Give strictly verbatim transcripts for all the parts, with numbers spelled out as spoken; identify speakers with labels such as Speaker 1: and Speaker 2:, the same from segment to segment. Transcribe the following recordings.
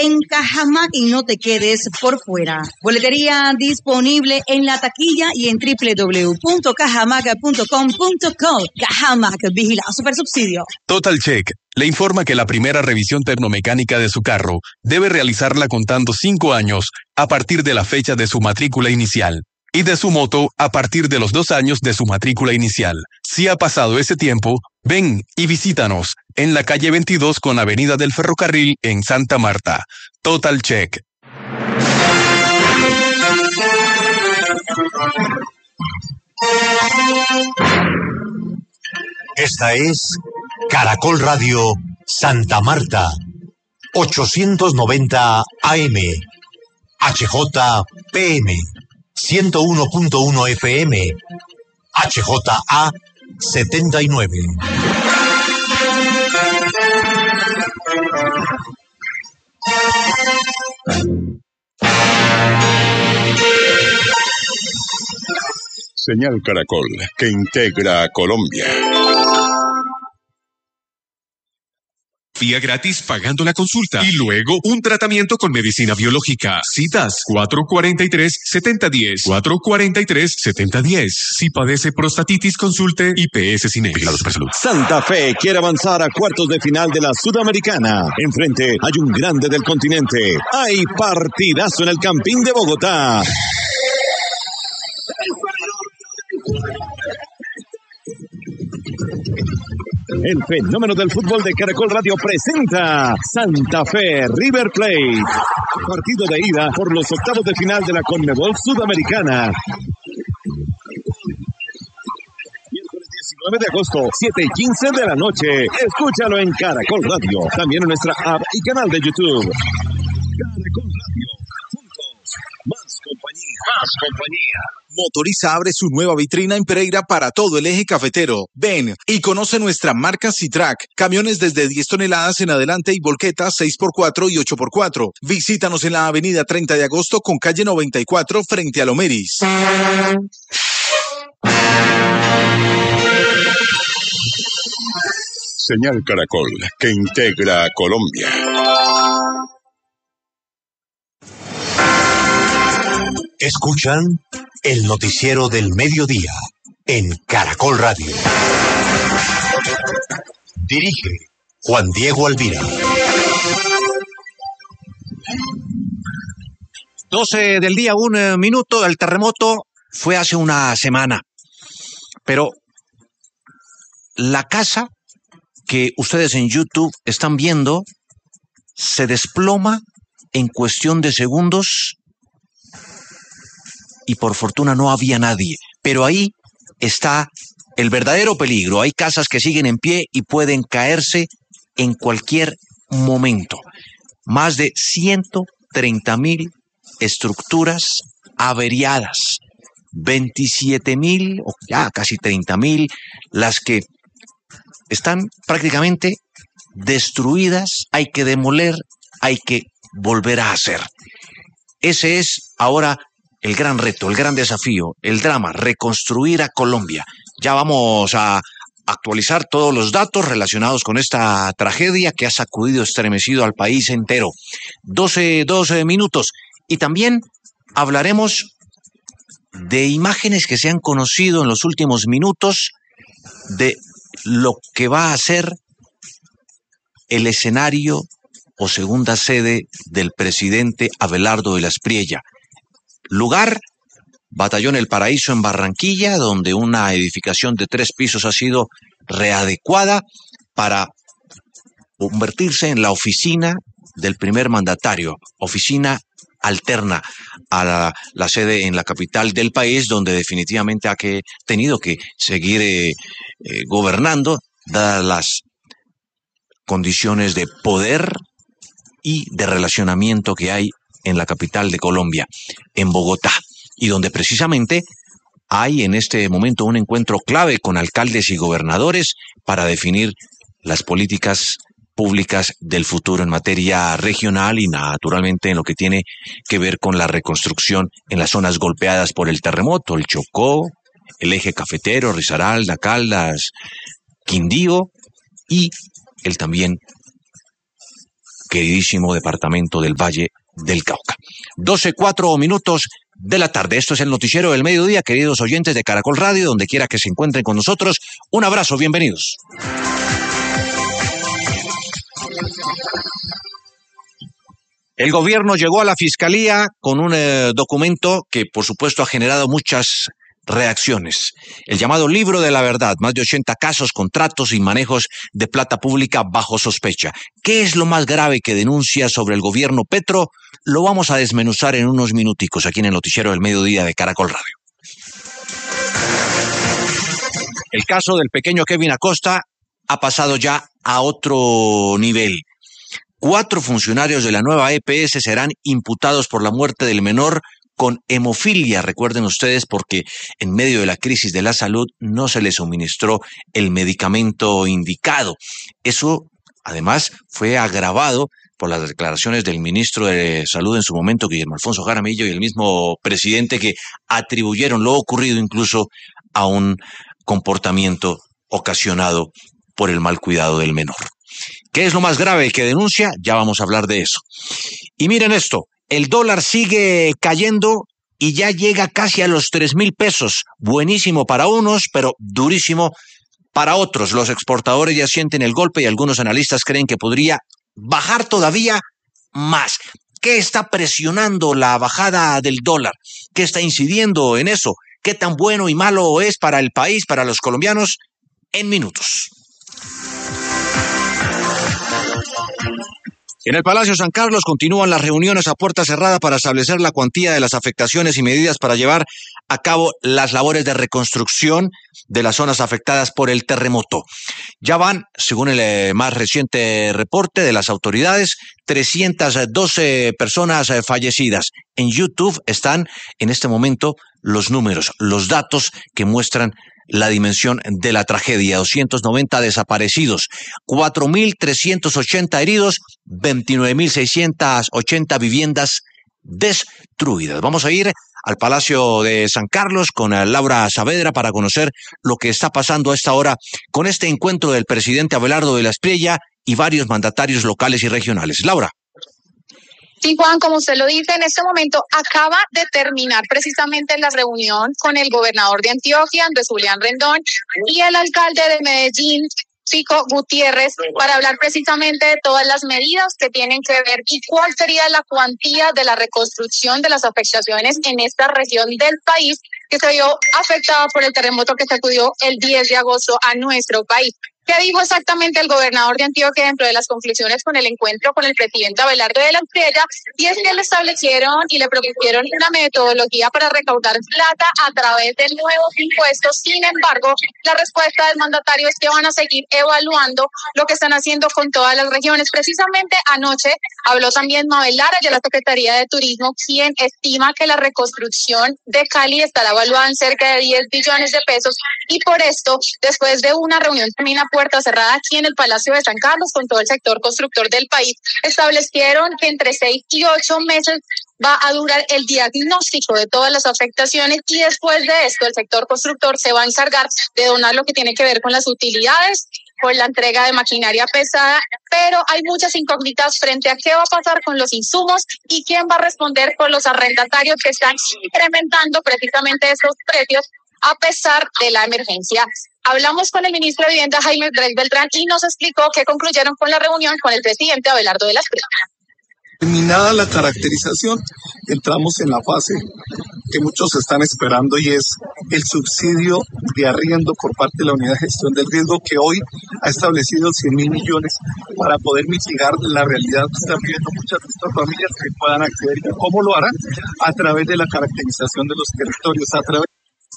Speaker 1: en Cajamarca y no te quedes por fuera. Boletería disponible en la taquilla y en doble u doble u doble u punto cajamaca punto com punto co. Cajamaca, vigilado Supersubsidio.
Speaker 2: Total Check le informa que la primera revisión termomecánica de su carro debe realizarla contando cinco años a partir de la fecha de su matrícula inicial y de su moto a partir de los dos años de su matrícula inicial. Si ha pasado ese tiempo, ven y visítanos en la calle veintidós con Avenida del Ferrocarril en Santa Marta. Total Check.
Speaker 3: Esta es Caracol Radio Santa Marta, ochocientos noventa A M, H J P M, ciento uno punto uno F M, H J A setenta y nueve.
Speaker 4: Señal Caracol, que integra a Colombia.
Speaker 5: Vía gratis pagando la consulta y luego un tratamiento con medicina biológica. Citas cuatro cuarenta y tres, setenta diez. cuatro cuarenta y tres, setenta diez. Si padece prostatitis, consulte I P S Cine. Vigilado Supersalud.
Speaker 6: Santa Fe quiere avanzar a cuartos de final de la Sudamericana. Enfrente hay un grande del continente. Hay partidazo en el Campín de Bogotá. El fenómeno del fútbol de Caracol Radio presenta Santa Fe River Plate. Partido de ida por los octavos de final de la Conmebol Sudamericana. Miércoles diecinueve de agosto, siete y quince de la noche. Escúchalo en Caracol Radio. También en nuestra app y canal de YouTube. Caracol Radio. Juntos. Más compañía. Más compañía.
Speaker 7: Motoriza abre su nueva vitrina en Pereira para todo el eje cafetero. Ven y conoce nuestra marca Citrac. Camiones desde diez toneladas en adelante y volquetas seis por cuatro y ocho por cuatro. Visítanos en la avenida treinta de agosto con calle noventa y cuatro frente a Lomeris.
Speaker 4: Señal Caracol, que integra a Colombia.
Speaker 3: Escuchan el noticiero del mediodía en Caracol Radio. Dirige Juan Diego Alvira.
Speaker 8: doce del día, un minuto. El terremoto fue hace una semana. Pero la casa que ustedes en YouTube están viendo se desploma en cuestión de segundos. Y por fortuna no había nadie. Pero ahí está el verdadero peligro. Hay casas que siguen en pie y pueden caerse en cualquier momento. Más de ciento treinta mil estructuras averiadas. veintisiete mil, o ya casi treinta mil, las que están prácticamente destruidas. Hay que demoler, hay que volver a hacer. Ese es ahora el gran reto, el gran desafío, el drama, reconstruir a Colombia. Ya vamos a actualizar todos los datos relacionados con esta tragedia que ha sacudido, estremecido al país entero. doce, doce minutos. Y también hablaremos de imágenes que se han conocido en los últimos minutos de lo que va a ser el escenario o segunda sede del presidente Abelardo de la Espriella. Lugar, Batallón El Paraíso en Barranquilla, donde una edificación de tres pisos ha sido readecuada para convertirse en la oficina del primer mandatario, oficina alterna a la, la sede en la capital del país, donde definitivamente ha que, tenido que seguir eh, eh, gobernando, dadas las condiciones de poder y de relacionamiento que hay en la capital de Colombia, en Bogotá, y donde precisamente hay en este momento un encuentro clave con alcaldes y gobernadores para definir las políticas públicas del futuro en materia regional y naturalmente en lo que tiene que ver con la reconstrucción en las zonas golpeadas por el terremoto, el Chocó, el eje cafetero, Risaralda, Caldas, Quindío y el también queridísimo departamento del Valle del Cauca. doce, cuatro minutos de la tarde. Esto es el noticiero del mediodía, queridos oyentes de Caracol Radio, donde quiera que se encuentren con nosotros. Un abrazo, bienvenidos. El gobierno llegó a la fiscalía con un eh, documento que, por supuesto, ha generado muchas reacciones. El llamado Libro de la Verdad, más de ochenta casos, contratos y manejos de plata pública bajo sospecha. ¿Qué es lo más grave que denuncia sobre el gobierno Petro? Lo vamos a desmenuzar en unos minuticos aquí en el noticiero del mediodía de Caracol Radio. El caso del pequeño Kevin Acosta ha pasado ya a otro nivel. Cuatro funcionarios de la nueva E P S serán imputados por la muerte del menor con hemofilia, recuerden ustedes, porque en medio de la crisis de la salud no se le suministró el medicamento indicado. Eso, además, fue agravado por las declaraciones del ministro de Salud en su momento, Guillermo Alfonso Jaramillo, y el mismo presidente, que atribuyeron lo ocurrido incluso a un comportamiento ocasionado por el mal cuidado del menor. ¿Qué es lo más grave que denuncia? Ya vamos a hablar de eso. Y miren esto, el dólar sigue cayendo y ya llega casi a los tres mil pesos. Buenísimo para unos, pero durísimo para otros. Los exportadores ya sienten el golpe y algunos analistas creen que podría bajar todavía más. ¿Qué está presionando la bajada del dólar? ¿Qué está incidiendo en eso? ¿Qué tan bueno y malo es para el país, para los colombianos? En minutos. En el Palacio San Carlos continúan las reuniones a puerta cerrada para establecer la cuantía de las afectaciones y medidas para llevar a cabo las labores de reconstrucción de las zonas afectadas por el terremoto. Ya van, según el más reciente reporte de las autoridades, trescientas doce personas fallecidas. En YouTube están en este momento los números, los datos que muestran la dimensión de la tragedia. doscientos noventa desaparecidos, cuatro mil trescientos ochenta heridos, veintinueve mil seiscientas ochenta viviendas destruidas. Vamos a ir al Palacio de San Carlos con Laura Saavedra para conocer lo que está pasando a esta hora con este encuentro del presidente Abelardo de la Espriella y varios mandatarios locales y regionales. Laura.
Speaker 9: Sí, Juan, como usted lo dice, en este momento acaba de terminar precisamente la reunión con el gobernador de Antioquia, Andrés Julián Rendón, y el alcalde de Medellín, Fico Gutiérrez, para hablar precisamente de todas las medidas que tienen que ver y cuál sería la cuantía de la reconstrucción de las afectaciones en esta región del país que se vio afectada por el terremoto que sacudió el diez de agosto a nuestro país. ¿Qué dijo exactamente el gobernador de Antioquia dentro de las conclusiones con el encuentro con el presidente Abelardo de la Espriella? Y es que le establecieron y le propusieron una metodología para recaudar plata a través de nuevos impuestos. Sin embargo, la respuesta del mandatario es que van a seguir evaluando lo que están haciendo con todas las regiones. Precisamente anoche habló también Mabel Lara de la Secretaría de Turismo, quien estima que la reconstrucción de Cali estará evaluada en cerca de diez billones de pesos. Y por esto, después de una reunión también a puerta cerrada aquí en el Palacio de San Carlos con todo el sector constructor del país, establecieron que entre seis y ocho meses va a durar el diagnóstico de todas las afectaciones y después de esto el sector constructor se va a encargar de donar lo que tiene que ver con las utilidades, con la entrega de maquinaria pesada, pero hay muchas incógnitas frente a qué va a pasar con los insumos y quién va a responder con los arrendatarios que están incrementando precisamente esos precios a pesar de la emergencia. Hablamos con el ministro de Vivienda, Jaime Beltrán, y nos explicó qué concluyeron con la reunión con el presidente Abelardo de la Espriella.
Speaker 10: Terminada la caracterización, entramos en la fase que muchos están esperando y es el subsidio de arriendo por parte de la Unidad de Gestión del Riesgo, que hoy ha establecido cien mil millones para poder mitigar la realidad que están viviendo muchas de estas familias que puedan acceder. ¿Cómo lo harán? A través de la caracterización de los territorios, a través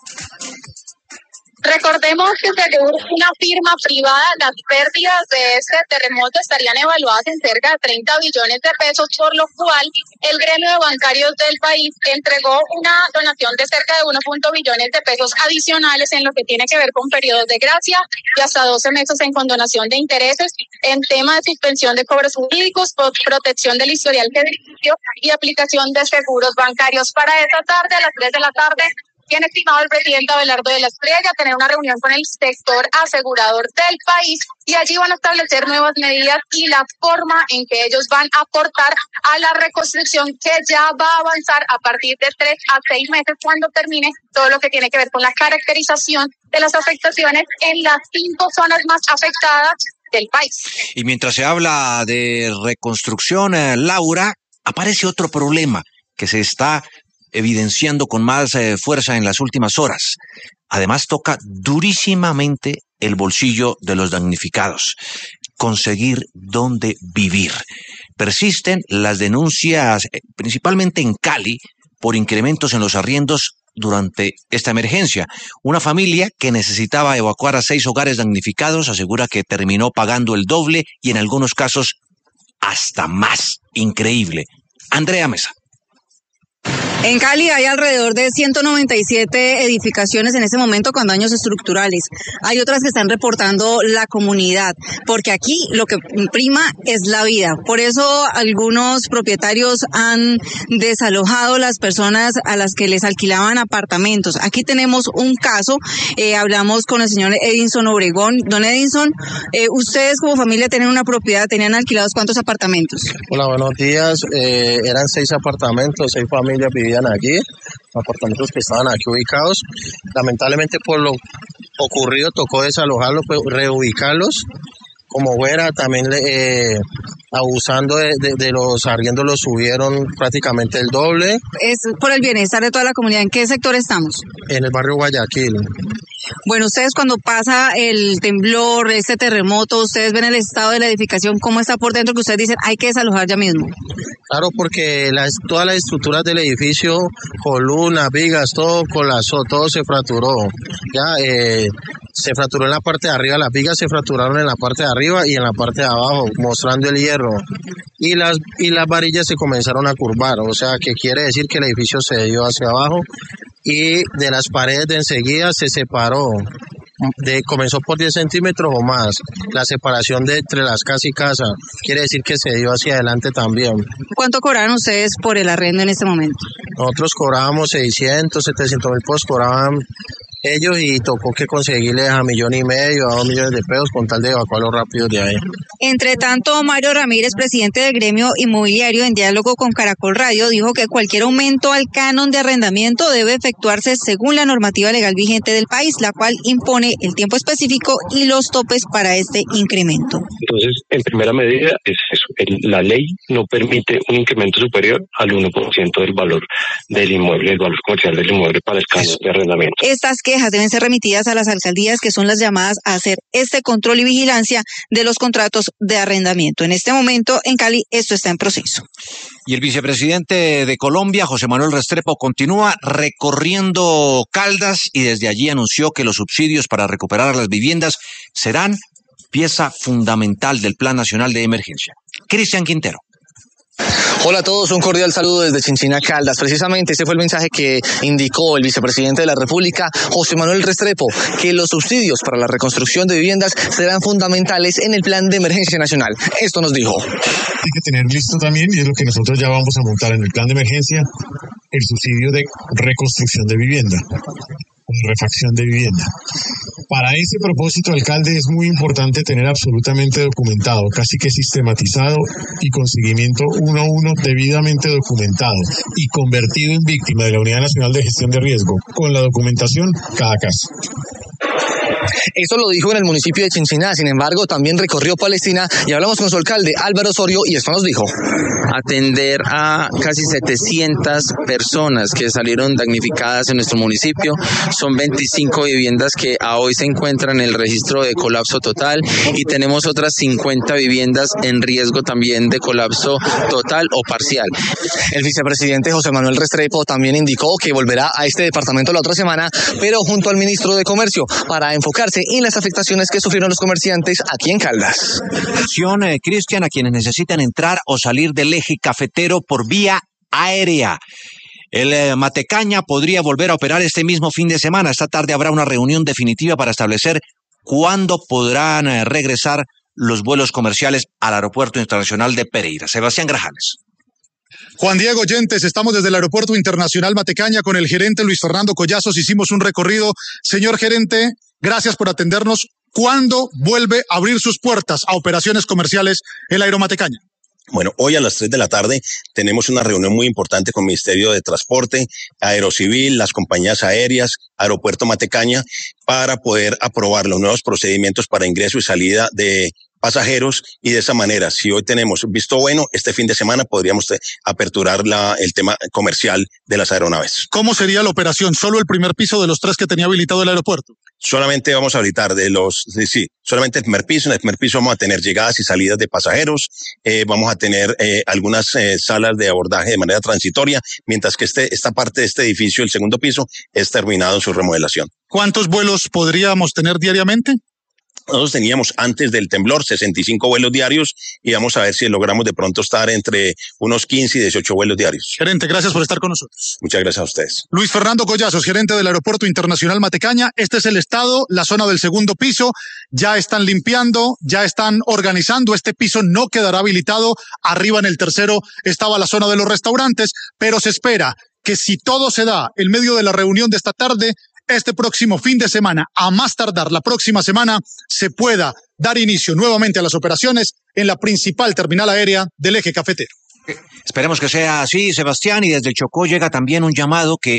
Speaker 9: Recordemos que según una firma privada, las pérdidas de este terremoto estarían evaluadas en cerca de treinta billones de pesos, por lo cual el gremio de bancarios del país entregó una donación de cerca de uno punto uno billones de pesos adicionales en lo que tiene que ver con periodos de gracia y hasta doce meses en condonación de intereses, en tema de suspensión de cobros jurídicos, protección del historial crediticio y aplicación de seguros bancarios. Para esta tarde, a las tres de la tarde, tiene estimado el presidente Abelardo de la Espriella tener una reunión con el sector asegurador del país y allí van a establecer nuevas medidas y la forma en que ellos van a aportar a la reconstrucción que ya va a avanzar a partir de tres a seis meses cuando termine todo lo que tiene que ver con la caracterización de las afectaciones en las cinco zonas más afectadas del país.
Speaker 8: Y mientras se habla de reconstrucción, eh, Laura, aparece otro problema que se está evidenciando con más eh, fuerza en las últimas horas. Además, toca durísimamente el bolsillo de los damnificados. Conseguir dónde vivir. Persisten las denuncias, eh, principalmente en Cali, por incrementos en los arriendos durante esta emergencia. Una familia que necesitaba evacuar a seis hogares damnificados asegura que terminó pagando el doble y en algunos casos hasta más. Increíble. Andrea Mesa.
Speaker 1: En Cali hay alrededor de ciento noventa y siete edificaciones en este momento con daños estructurales. Hay otras que están reportando la comunidad, porque aquí lo que prima es la vida. Por eso algunos propietarios han desalojado las personas a las que les alquilaban apartamentos. Aquí tenemos un caso, eh, hablamos con el señor Edinson Obregón. Don Edinson, eh, ustedes como familia tienen una propiedad, ¿tenían alquilados cuántos apartamentos?
Speaker 11: Hola, buenos días. Eh, eran seis apartamentos, seis familias vivían aquí, apartamentos que estaban aquí ubicados. Lamentablemente por lo ocurrido tocó desalojarlos, pues, reubicarlos como fuera. También eh, abusando de, de, de los arriendos los subieron prácticamente el doble.
Speaker 1: Es por el bienestar de toda la comunidad. ¿En qué sector estamos?
Speaker 11: En el barrio Guayaquil.
Speaker 1: Bueno, ustedes cuando pasa el temblor, este terremoto, ustedes ven el estado de la edificación, cómo está por dentro, que ustedes dicen hay que desalojar ya mismo.
Speaker 11: Claro, porque las, todas las estructuras del edificio, columnas, vigas, todo colapsó, todo se fracturó. Ya eh, se fracturó en la parte de arriba, las vigas se fracturaron en la parte de arriba y en la parte de abajo, mostrando el hierro. Y las, y las varillas se comenzaron a curvar, o sea, que quiere decir que el edificio se dio hacia abajo y de las paredes de enseguida se separó. De, comenzó por diez centímetros o más. La separación de entre las casas y casa quiere decir que se dio hacia adelante también.
Speaker 1: ¿Cuánto cobraron ustedes por el arrendo en este momento?
Speaker 11: Nosotros cobrábamos seiscientos, setecientos mil pesos cobraban ellos y tocó que conseguirles a millón y medio, a dos millones de pesos con tal de evacuarlos rápido de ahí.
Speaker 1: Entre tanto, Mario Ramírez, presidente del gremio inmobiliario, en diálogo con Caracol Radio, dijo que cualquier aumento al canon de arrendamiento debe efectuarse según la normativa legal vigente del país, la cual impone el tiempo específico y los topes para este incremento.
Speaker 12: Entonces, en primera medida, es eso. El, la ley no permite un incremento superior al uno por ciento del valor del inmueble, el valor comercial del inmueble para el canon de arrendamiento.
Speaker 1: Estas quejas deben ser remitidas a las alcaldías, que son las llamadas a hacer este control y vigilancia de los contratos de arrendamiento. En este momento, en Cali, esto está en proceso.
Speaker 8: Y el vicepresidente de Colombia, José Manuel Restrepo, continúa recorriendo Caldas y desde allí anunció que los subsidios para recuperar las viviendas serán pieza fundamental del Plan Nacional de Emergencia. Cristian Quintero.
Speaker 13: Hola a todos, un cordial saludo desde Chinchina, Caldas. Precisamente ese fue el mensaje que indicó el vicepresidente de la República, José Manuel Restrepo, que los subsidios para la reconstrucción de viviendas serán fundamentales en el Plan de Emergencia Nacional. Esto nos dijo.
Speaker 14: Hay que tener listo también, y es lo que nosotros ya vamos a montar en el Plan de Emergencia, el subsidio de reconstrucción de vivienda, de refacción de vivienda. Para ese propósito, alcalde, es muy importante tener absolutamente documentado, casi que sistematizado y con seguimiento uno a uno debidamente documentado y convertido en víctima de la Unidad Nacional de Gestión de Riesgo, con la documentación cada caso.
Speaker 13: Eso lo dijo en el municipio de Chinchiná. Sin embargo, también recorrió Palestina y hablamos con su alcalde, Álvaro Osorio, y esto nos dijo.
Speaker 15: Atender a casi setecientas personas que salieron damnificadas en nuestro municipio. Son veinticinco viviendas que a hoy se encuentran en el registro de colapso total y tenemos otras cincuenta viviendas en riesgo también de colapso total o parcial.
Speaker 13: El vicepresidente José Manuel Restrepo también indicó que volverá a este departamento la otra semana, pero junto al ministro de Comercio, para enfocarse en las afectaciones que sufrieron los comerciantes aquí en Caldas.
Speaker 8: Atención, eh, Cristian, a quienes necesitan entrar o salir del eje cafetero por vía aérea. El eh, Matecaña podría volver a operar este mismo fin de semana. Esta tarde habrá una reunión definitiva para establecer cuándo podrán eh, regresar los vuelos comerciales al Aeropuerto Internacional de Pereira. Sebastián Grajales.
Speaker 16: Juan Diego Oyentes, estamos desde el Aeropuerto Internacional Matecaña con el gerente Luis Fernando Collazos. Hicimos un recorrido. Señor gerente, gracias por atendernos. ¿Cuándo vuelve a abrir sus puertas a operaciones comerciales el Aeromatecaña?
Speaker 17: Bueno, hoy a las tres de la tarde tenemos una reunión muy importante con el Ministerio de Transporte, Aerocivil, las compañías aéreas, Aeropuerto Matecaña, para poder aprobar los nuevos procedimientos para ingreso y salida de pasajeros, y de esa manera, si hoy tenemos visto bueno, este fin de semana podríamos aperturar la, el tema comercial de las aeronaves.
Speaker 16: ¿Cómo sería la operación? ¿Solo el primer piso de los tres que tenía habilitado el aeropuerto?
Speaker 17: Solamente vamos a habilitar de los, sí, sí, solamente el primer piso. En el primer piso vamos a tener llegadas y salidas de pasajeros, eh, vamos a tener eh, algunas eh, salas de abordaje de manera transitoria, mientras que este, esta parte de este edificio, el segundo piso, es terminado en su remodelación.
Speaker 16: ¿Cuántos vuelos podríamos tener diariamente?
Speaker 17: Nosotros teníamos antes del temblor sesenta y cinco vuelos diarios y vamos a ver si logramos de pronto estar entre unos quince y dieciocho vuelos diarios.
Speaker 16: Gerente, gracias por estar con nosotros.
Speaker 17: Muchas gracias a ustedes.
Speaker 16: Luis Fernando Collazos, gerente del Aeropuerto Internacional Matecaña. Este es el estado, la zona del segundo piso. Ya están limpiando, ya están organizando. Este piso no quedará habilitado. Arriba en el tercero estaba la zona de los restaurantes, pero se espera que si todo se da en medio de la reunión de esta tarde, este próximo fin de semana, a más tardar la próxima semana, se pueda dar inicio nuevamente a las operaciones en la principal terminal aérea del eje cafetero.
Speaker 8: Esperemos que sea así, Sebastián, y desde el Chocó llega también un llamado que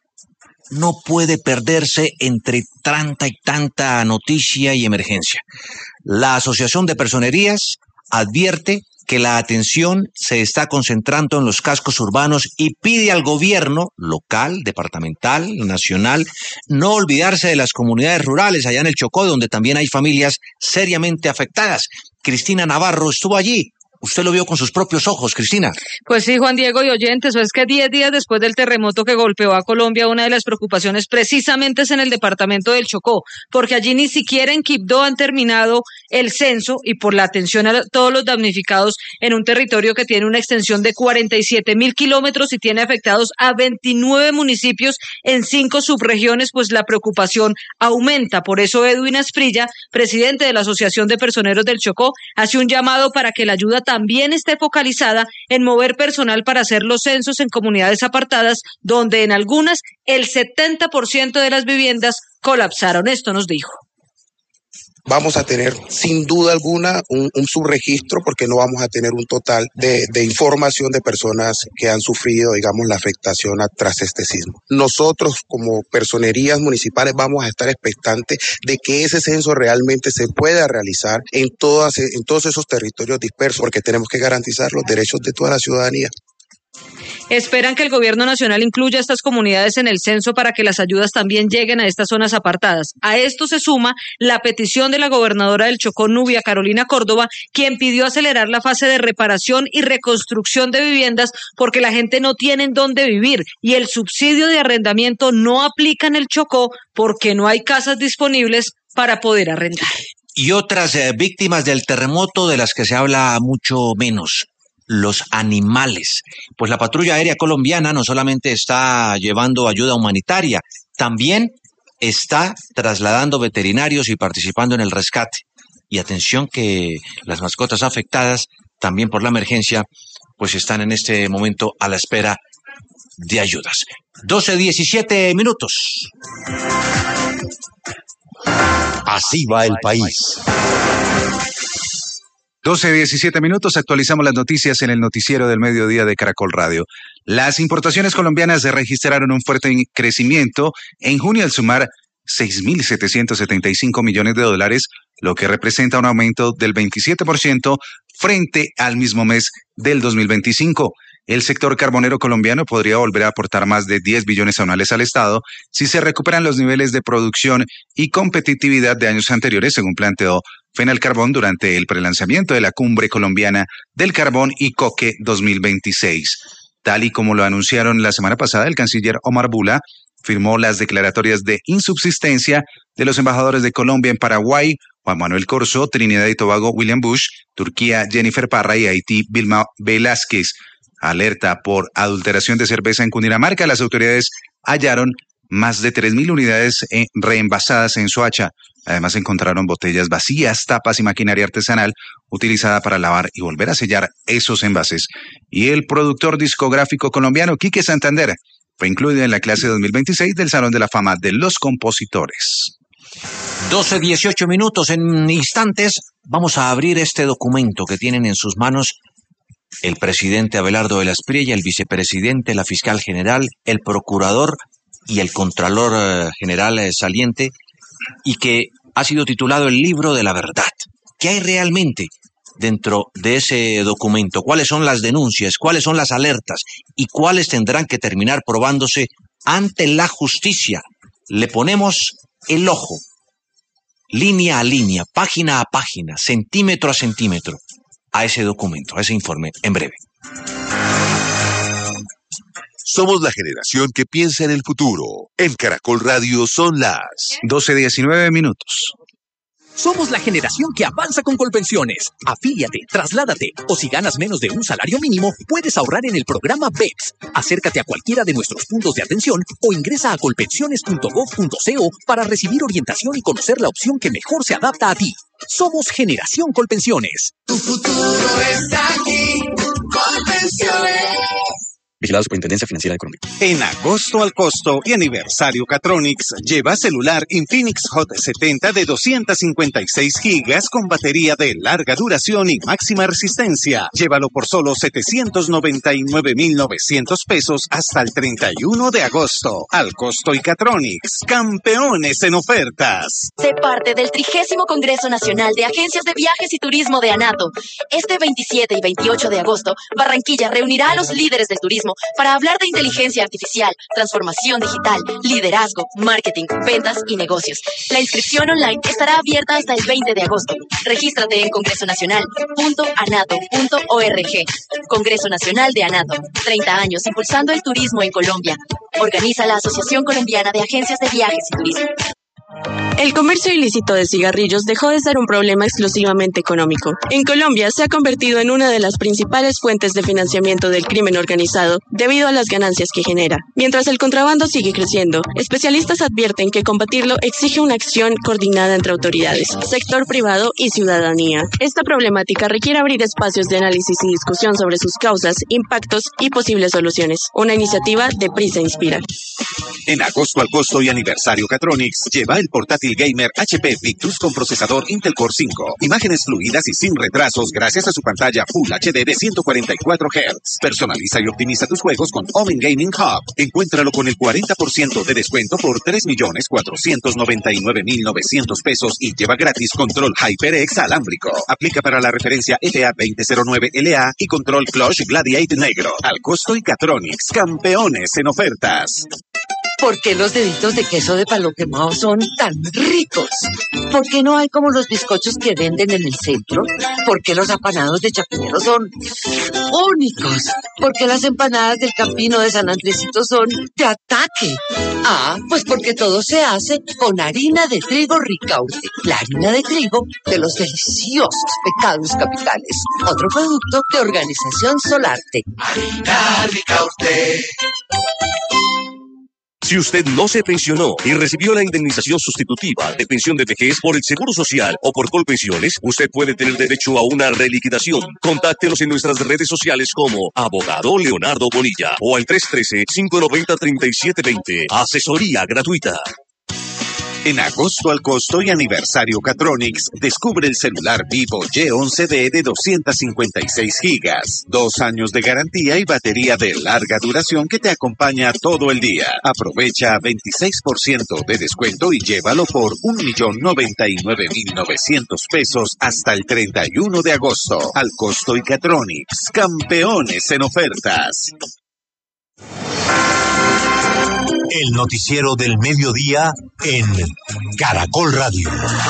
Speaker 8: no puede perderse entre tanta y tanta noticia y emergencia. La Asociación de Personerías advierte que la atención se está concentrando en los cascos urbanos y pide al gobierno local, departamental, nacional, no olvidarse de las comunidades rurales allá en el Chocó, donde también hay familias seriamente afectadas. Cristina Navarro estuvo allí. Usted lo vio con sus propios ojos, Cristina.
Speaker 18: Pues sí, Juan Diego y oyentes, es que diez días después del terremoto que golpeó a Colombia, una de las preocupaciones precisamente es en el departamento del Chocó, porque allí ni siquiera en Quibdó han terminado el censo y por la atención a todos los damnificados en un territorio que tiene una extensión de cuarenta y siete mil kilómetros y tiene afectados a veintinueve municipios en cinco subregiones, pues la preocupación aumenta. Por eso Edwin Asprilla, presidente de la Asociación de Personeros del Chocó, hace un llamado para que la ayuda también esté focalizada en mover personal para hacer los censos en comunidades apartadas, donde en algunas el setenta por ciento de las viviendas colapsaron. Esto nos dijo.
Speaker 19: Vamos a tener sin duda alguna un, un subregistro porque no vamos a tener un total de, de información de personas que han sufrido, digamos, la afectación a, tras este sismo. Nosotros como personerías municipales vamos a estar expectantes de que ese censo realmente se pueda realizar en, todas, en todos esos territorios dispersos porque tenemos que garantizar los derechos de toda la ciudadanía.
Speaker 18: Esperan que el gobierno nacional incluya a estas comunidades en el censo para que las ayudas también lleguen a estas zonas apartadas. A esto se suma la petición de la gobernadora del Chocó, Nubia Carolina Córdoba, quien pidió acelerar la fase de reparación y reconstrucción de viviendas porque la gente no tiene en dónde vivir y el subsidio de arrendamiento no aplica en el Chocó porque no hay casas disponibles para poder arrendar.
Speaker 8: Y otras eh, víctimas del terremoto de las que se habla mucho menos. Los animales. Pues la patrulla aérea colombiana no solamente está llevando ayuda humanitaria, también está trasladando veterinarios y participando en el rescate. Y atención que las mascotas afectadas, también por la emergencia, pues están en este momento a la espera de ayudas. doce diecisiete minutos.
Speaker 3: Así va el país.
Speaker 20: doce diecisiete minutos, actualizamos las noticias en el noticiero del mediodía de Caracol Radio. Las importaciones colombianas registraron un fuerte crecimiento en junio al sumar seis mil setecientos setenta y cinco millones de dólares, lo que representa un aumento del veintisiete por ciento frente al mismo mes del dos mil veinticinco. El sector carbonero colombiano podría volver a aportar más de diez billones anuales al Estado si se recuperan los niveles de producción y competitividad de años anteriores, según planteó Fenalcarbón durante el prelanzamiento de la Cumbre Colombiana del Carbón y Coque dos mil veintiséis. Tal y como lo anunciaron la semana pasada, el canciller Omar Bula firmó las declaratorias de insubsistencia de los embajadores de Colombia en Paraguay, Juan Manuel Corso, Trinidad y Tobago, William Bush, Turquía, Jennifer Parra y Haití, Vilma Velázquez. Alerta por adulteración de cerveza en Cundinamarca. Las autoridades hallaron más de tres mil unidades eh, reenvasadas en Soacha. Además encontraron botellas vacías, tapas y maquinaria artesanal utilizada para lavar y volver a sellar esos envases. Y el productor discográfico colombiano Quique Santander fue incluido en la clase dos mil veintiséis del Salón de la Fama de los Compositores.
Speaker 8: doce dieciocho minutos, en instantes vamos a abrir este documento que tienen en sus manos el presidente Abelardo de la Espriella, el vicepresidente, la fiscal general, el procurador y el contralor eh, general eh, saliente, y que ha sido titulado el libro de la verdad. ¿Qué hay realmente dentro de ese documento? ¿Cuáles son las denuncias? ¿Cuáles son las alertas? ¿Y cuáles tendrán que terminar probándose ante la justicia? Le ponemos el ojo, línea a línea, página a página, centímetro a centímetro, a ese documento, a ese informe, en breve.
Speaker 21: Somos la generación que piensa en el futuro. En Caracol Radio son las
Speaker 20: doce diecinueve minutos.
Speaker 22: Somos la generación que avanza con Colpensiones. Afíliate, trasládate, o si ganas menos de un salario mínimo, puedes ahorrar en el programa B E P S. Acércate a cualquiera de nuestros puntos de atención o ingresa a colpensiones punto gov punto co para recibir orientación y conocer la opción que mejor se adapta a ti. Somos Generación Colpensiones.
Speaker 23: Tu futuro está aquí, Colpensiones.
Speaker 24: Vigilado Superintendencia Financiera de Colombia.
Speaker 25: En agosto al costo y aniversario Catronics, lleva celular Infinix Hot setenta de doscientos cincuenta y seis gigas con batería de larga duración y máxima resistencia. Llévalo por solo setecientos noventa y nueve mil novecientos pesos hasta el treinta y uno de agosto. Al costo y Catronics, campeones en ofertas.
Speaker 26: Sé parte del trigésimo Congreso Nacional de Agencias de Viajes y Turismo de ANATO. Este veintisiete y veintiocho de agosto, Barranquilla reunirá a los líderes del turismo para hablar de inteligencia artificial, transformación digital, liderazgo, marketing, ventas y negocios. La inscripción online estará abierta hasta el veinte de agosto. Regístrate en congreso nacional punto anato punto org. Congreso Nacional de ANATO. treinta años impulsando el turismo en Colombia. Organiza la Asociación Colombiana de Agencias de Viajes y Turismo.
Speaker 27: El comercio ilícito de cigarrillos dejó de ser un problema exclusivamente económico. En Colombia se ha convertido en una de las principales fuentes de financiamiento del crimen organizado debido a las ganancias que genera. Mientras el contrabando sigue creciendo, especialistas advierten que combatirlo exige una acción coordinada entre autoridades, sector privado y ciudadanía. Esta problemática requiere abrir espacios de análisis y discusión sobre sus causas, impactos y posibles soluciones. Una iniciativa de Prisa Inspira.
Speaker 25: En agosto al costo y aniversario Catronics, lleva el portátil gamer H P Victus con procesador Intel Core cinco. Imágenes fluidas y sin retrasos gracias a su pantalla Full H D de ciento cuarenta y cuatro hertz. Personaliza y optimiza tus juegos con Omen Gaming Hub. Encuéntralo con el cuarenta por ciento de descuento por tres millones cuatrocientos noventa y nueve mil novecientos pesos y lleva gratis control HyperX alámbrico. Aplica para la referencia F A veinte cero nueve L A y control Clutch Gladiate negro. Al costo y Catronics, campeones en ofertas.
Speaker 28: ¿Por qué los deditos de queso de palo quemado son tan ricos? ¿Por qué no hay como los bizcochos que venden en el centro? ¿Por qué los apanados de Chapinero son únicos? ¿Por qué las empanadas del Campino de San Andresito son de ataque? Ah, pues porque todo se hace con harina de trigo Ricaurte, la harina de trigo de los deliciosos pecados capitales. Otro producto de Organización Solarte.
Speaker 23: Harina Ricaurte.
Speaker 29: Si usted no se pensionó y recibió la indemnización sustitutiva de pensión de vejez por el Seguro Social o por Colpensiones, usted puede tener derecho a una reliquidación. Contáctenos en nuestras redes sociales como Abogado Leonardo Bonilla o al tres uno tres, cinco nueve cero, tres siete dos cero. Asesoría gratuita.
Speaker 25: En agosto al costo y aniversario Catronics, descubre el celular Vivo Y once D de doscientos cincuenta y seis gigas. Dos años de garantía y batería de larga duración que te acompaña todo el día. Aprovecha veintiséis por ciento de descuento y llévalo por un millón noventa y nueve mil novecientos pesos hasta el treinta y uno de agosto. Al costo y Catronics, campeones en ofertas.
Speaker 3: El noticiero del mediodía en Caracol Radio.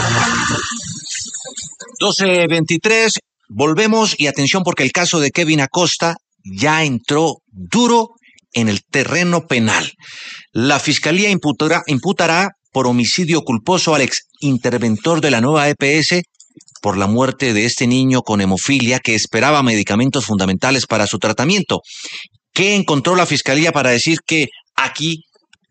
Speaker 8: doce veintitrés, volvemos y atención porque el caso de Kevin Acosta ya entró duro en el terreno penal. La Fiscalía imputará, imputará por homicidio culposo al ex interventor de la nueva E P S por la muerte de este niño con hemofilia que esperaba medicamentos fundamentales para su tratamiento. ¿Qué encontró la Fiscalía para decir que aquí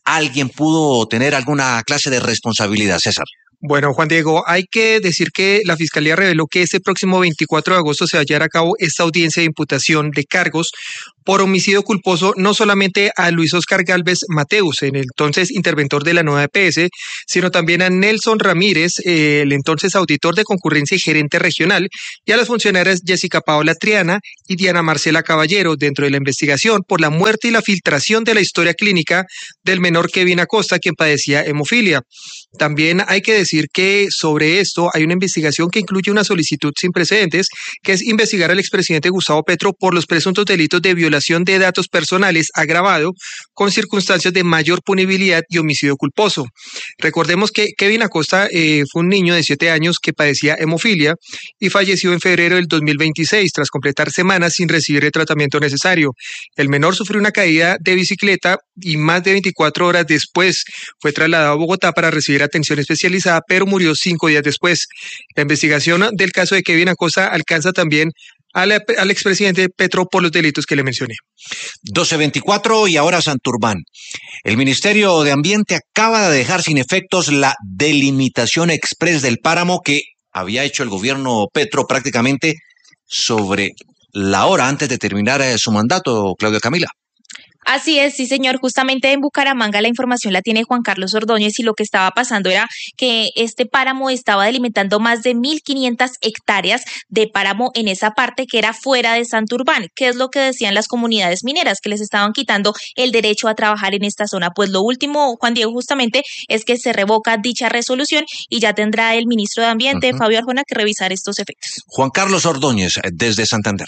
Speaker 8: alguien pudo tener alguna clase de responsabilidad, César.
Speaker 2: Bueno, Juan Diego, hay que decir que la Fiscalía reveló que este próximo veinticuatro de agosto se va a llevar a cabo esta audiencia de imputación de cargos por homicidio culposo no solamente a Luis Oscar Gálvez Mateus, el entonces interventor de la nueva E P S, sino también a Nelson Ramírez, eh, el entonces auditor de concurrencia y gerente regional, y a las funcionarias Jessica Paola Triana y Diana Marcela Caballero dentro de la investigación por la muerte y la filtración de la historia clínica del menor Kevin Acosta, quien padecía hemofilia. También hay que decir que sobre esto hay una investigación que incluye una solicitud sin precedentes, que es investigar al expresidente Gustavo Petro por los presuntos delitos de violación de datos personales agravado con circunstancias de mayor punibilidad y homicidio culposo. Recordemos que Kevin Acosta eh, fue un niño de siete años que padecía hemofilia y falleció en febrero del dos mil veintiséis tras completar semanas sin recibir el tratamiento necesario. El menor sufrió una caída de bicicleta y más de veinticuatro horas después fue trasladado a Bogotá para recibir atención especializada, pero murió cinco días después. La investigación del caso de Kevin Acosta alcanza también al, al expresidente Petro por los delitos que le mencioné.
Speaker 8: doce veinticuatro y ahora Santurbán. El Ministerio de Ambiente acaba de dejar sin efectos la delimitación express del páramo que había hecho el gobierno Petro prácticamente sobre la hora antes de terminar eh, su mandato, Claudia Camila.
Speaker 4: Así es, sí señor, justamente en Bucaramanga la información la tiene Juan Carlos Ordóñez y lo que estaba pasando era que este páramo estaba delimitando más de mil quinientas hectáreas de páramo en esa parte que era fuera de Santurbán. ¿Qué es lo que decían las comunidades mineras? Que les estaban quitando el derecho a trabajar en esta zona. Pues lo último, Juan Diego, justamente es que se revoca dicha resolución y ya tendrá el ministro de Ambiente, uh-huh. Fabio Arjona, que revisar estos efectos.
Speaker 8: Juan Carlos Ordóñez, desde Santander.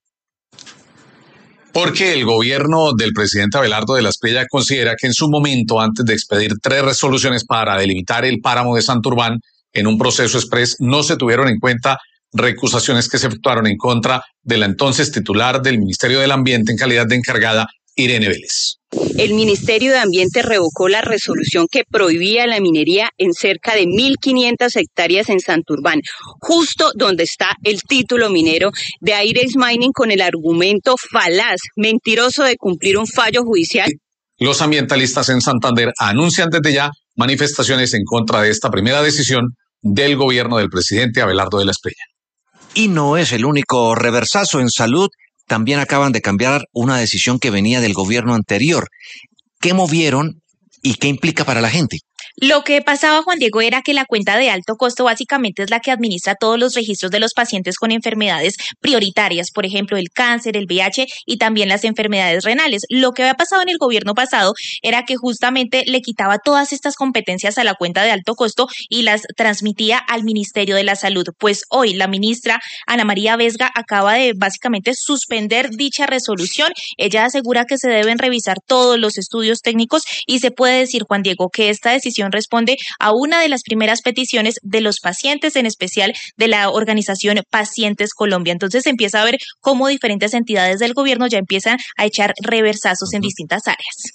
Speaker 5: Porque el gobierno del presidente Abelardo de la Espriella considera que en su momento, antes de expedir tres resoluciones para delimitar el páramo de Santurbán en un proceso express, no se tuvieron en cuenta recusaciones que se efectuaron en contra de la entonces titular del Ministerio del Ambiente en calidad de encargada, Irene Vélez.
Speaker 6: El Ministerio de Ambiente revocó la resolución que prohibía la minería en cerca de mil quinientas hectáreas en Santurbán, justo donde está el título minero de Aires Mining, con el argumento falaz, mentiroso de cumplir un fallo judicial.
Speaker 5: Los ambientalistas en Santander anuncian desde ya manifestaciones en contra de esta primera decisión del gobierno del presidente Abelardo de la Espriella.
Speaker 8: Y no es el único reversazo en salud. También acaban de cambiar una decisión que venía del gobierno anterior. ¿Qué movieron y qué implica para la gente?
Speaker 4: Lo que pasaba, Juan Diego, era que la cuenta de alto costo básicamente es la que administra todos los registros de los pacientes con enfermedades prioritarias, por ejemplo, el cáncer, el V I H y también las enfermedades renales. Lo que había pasado en el gobierno pasado era que justamente le quitaba todas estas competencias a la cuenta de alto costo y las transmitía al Ministerio de la Salud. Pues hoy la ministra Ana María Vesga acaba de básicamente suspender dicha resolución. Ella asegura que se deben revisar todos los estudios técnicos y se puede decir, Juan Diego, que esta decisión responde a una de las primeras peticiones de los pacientes, en especial de la organización Pacientes Colombia. Entonces se empieza a ver cómo diferentes entidades del gobierno ya empiezan a echar reversazos en distintas áreas.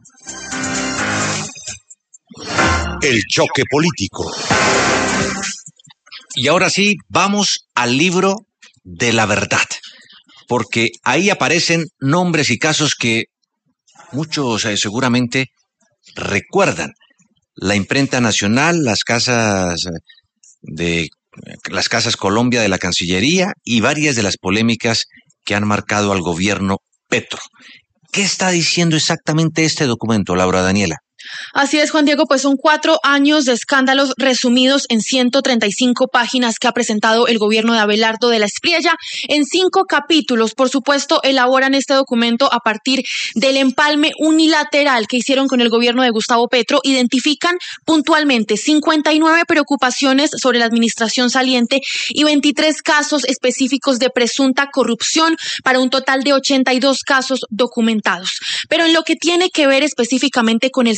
Speaker 3: El choque político.
Speaker 8: Y ahora sí, vamos al libro de la verdad, porque ahí aparecen nombres y casos que muchos eh, seguramente recuerdan. La imprenta nacional, las casas de las casas Colombia de la Cancillería y varias de las polémicas que han marcado al gobierno Petro. ¿Qué está diciendo exactamente este documento, Laura Daniela?
Speaker 7: Así es, Juan Diego, pues son cuatro años de escándalos resumidos en ciento treinta y cinco páginas que ha presentado el gobierno de Abelardo de la Espriella en cinco capítulos. Por supuesto, elaboran este documento a partir del empalme unilateral que hicieron con el gobierno de Gustavo Petro. Identifican puntualmente cincuenta y nueve preocupaciones sobre la administración saliente y veintitrés casos específicos de presunta corrupción para un total de ochenta y dos casos documentados. Pero en lo que tiene que ver específicamente con el sector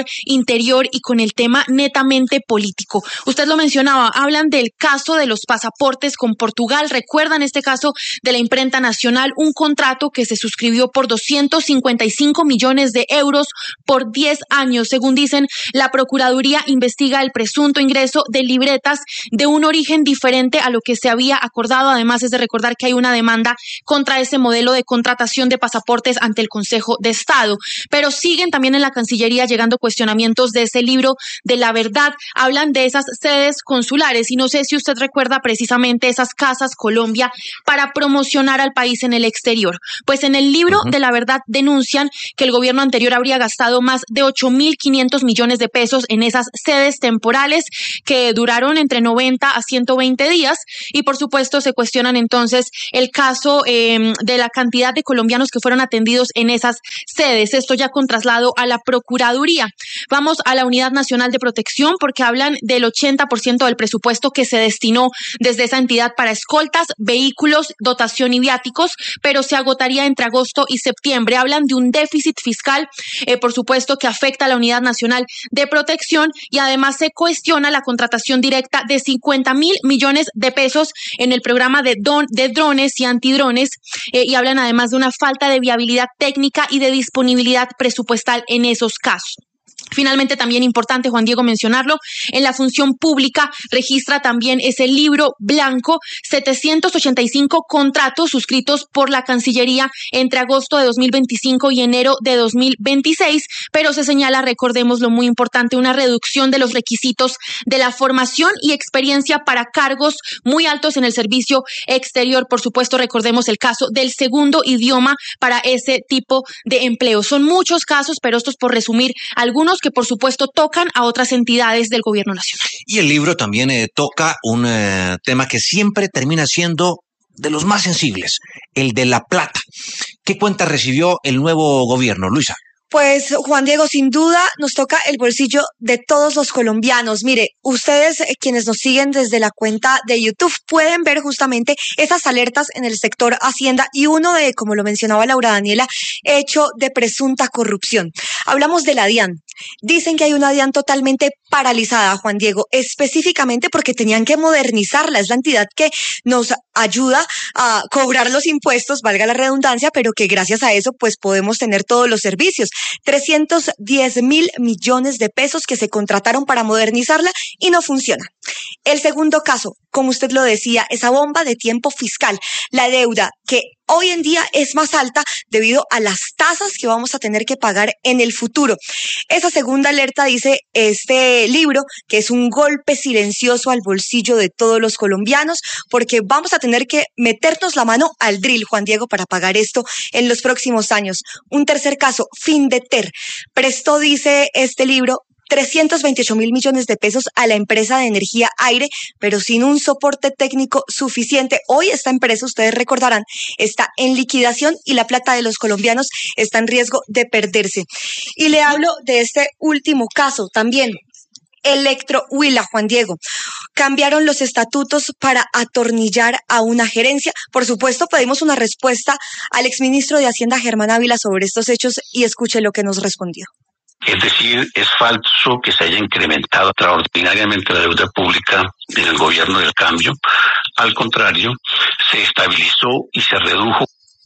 Speaker 7: sector interior y con el tema netamente político. Usted lo mencionaba, hablan del caso de los pasaportes con Portugal. ¿Recuerdan este caso de la imprenta nacional? Un contrato que se suscribió por doscientos cincuenta y cinco millones de euros por diez años. Según dicen, la Procuraduría investiga el presunto ingreso de libretas de un origen diferente a lo que se había acordado. Además, es de recordar que hay una demanda contra ese modelo de contratación de pasaportes ante el Consejo de Estado. Pero siguen también en la Cancillería llegando cuestionamientos de ese libro de la verdad. Hablan de esas sedes consulares y no sé si usted recuerda precisamente esas casas Colombia para promocionar al país en el exterior. Pues en el libro uh-huh. de la verdad denuncian que el gobierno anterior habría gastado más de ocho mil quinientos millones de pesos en esas sedes temporales que duraron entre noventa a ciento veinte días y por supuesto se cuestionan entonces el caso eh, de la cantidad de colombianos que fueron atendidos en esas sedes. Esto ya con traslado a la Procuraduría. Vamos a la Unidad Nacional de Protección porque hablan del ochenta por ciento del presupuesto que se destinó desde esa entidad para escoltas, vehículos, dotación y viáticos, pero se agotaría entre agosto y septiembre. Hablan de un déficit fiscal, eh, por supuesto, que afecta a la Unidad Nacional de Protección y además se cuestiona la contratación directa de cincuenta mil millones de pesos en el programa de, don, de drones y antidrones eh, y hablan además de una falta de viabilidad técnica y de disponibilidad presupuestal en esos casos. Finalmente, también importante, Juan Diego, mencionarlo, en la función pública registra también ese libro blanco, setecientos ochenta y cinco contratos suscritos por la Cancillería entre agosto de dos mil veinticinco y enero de dos mil veintiséis, pero se señala, recordemos lo muy importante, una reducción de los requisitos de la formación y experiencia para cargos muy altos en el servicio exterior. Por supuesto, recordemos el caso del segundo idioma para ese tipo de empleo. Son muchos casos, pero estos por resumir algunos que por supuesto tocan a otras entidades del gobierno nacional.
Speaker 8: Y el libro también eh, toca un eh, tema que siempre termina siendo de los más sensibles, el de la plata. ¿Qué cuenta recibió el nuevo gobierno, Luisa?
Speaker 1: Pues Juan Diego, sin duda nos toca el bolsillo de todos los colombianos. Mire, ustedes eh, quienes nos siguen desde la cuenta de YouTube pueden ver justamente esas alertas en el sector Hacienda y uno de, como lo mencionaba Laura Daniela, hecho de presunta corrupción. Hablamos de la DIAN. Dicen que hay una DIAN totalmente paralizada, Juan Diego, específicamente porque tenían que modernizarla. Es la entidad que nos ayuda a cobrar los impuestos, valga la redundancia, pero que gracias a eso pues podemos tener todos los servicios. trescientos diez mil millones de pesos que se contrataron para modernizarla y no funciona. El segundo caso, como usted lo decía, esa bomba de tiempo fiscal, la deuda que hoy en día es más alta debido a las tasas que vamos a tener que pagar en el futuro. Esa segunda alerta dice este libro que es un golpe silencioso al bolsillo de todos los colombianos porque vamos a tener que meternos la mano al drill, Juan Diego, para pagar esto en los próximos años. Un tercer caso, Findeter. Prestó, dice este libro, trescientos veintiocho mil millones de pesos a la empresa de energía Aire, pero sin un soporte técnico suficiente. Hoy esta empresa, ustedes recordarán, está en liquidación y la plata de los colombianos está en riesgo de perderse. Y le hablo de este último caso también. Electro Huila, Juan Diego. Cambiaron los estatutos para atornillar a una gerencia. Por supuesto, pedimos una respuesta al exministro de Hacienda, Germán Ávila, sobre estos hechos y escuche lo que nos respondió.
Speaker 9: Es decir, es falso que se haya incrementado extraordinariamente la deuda pública en el gobierno del cambio. Al contrario, se estabilizó y se redujo.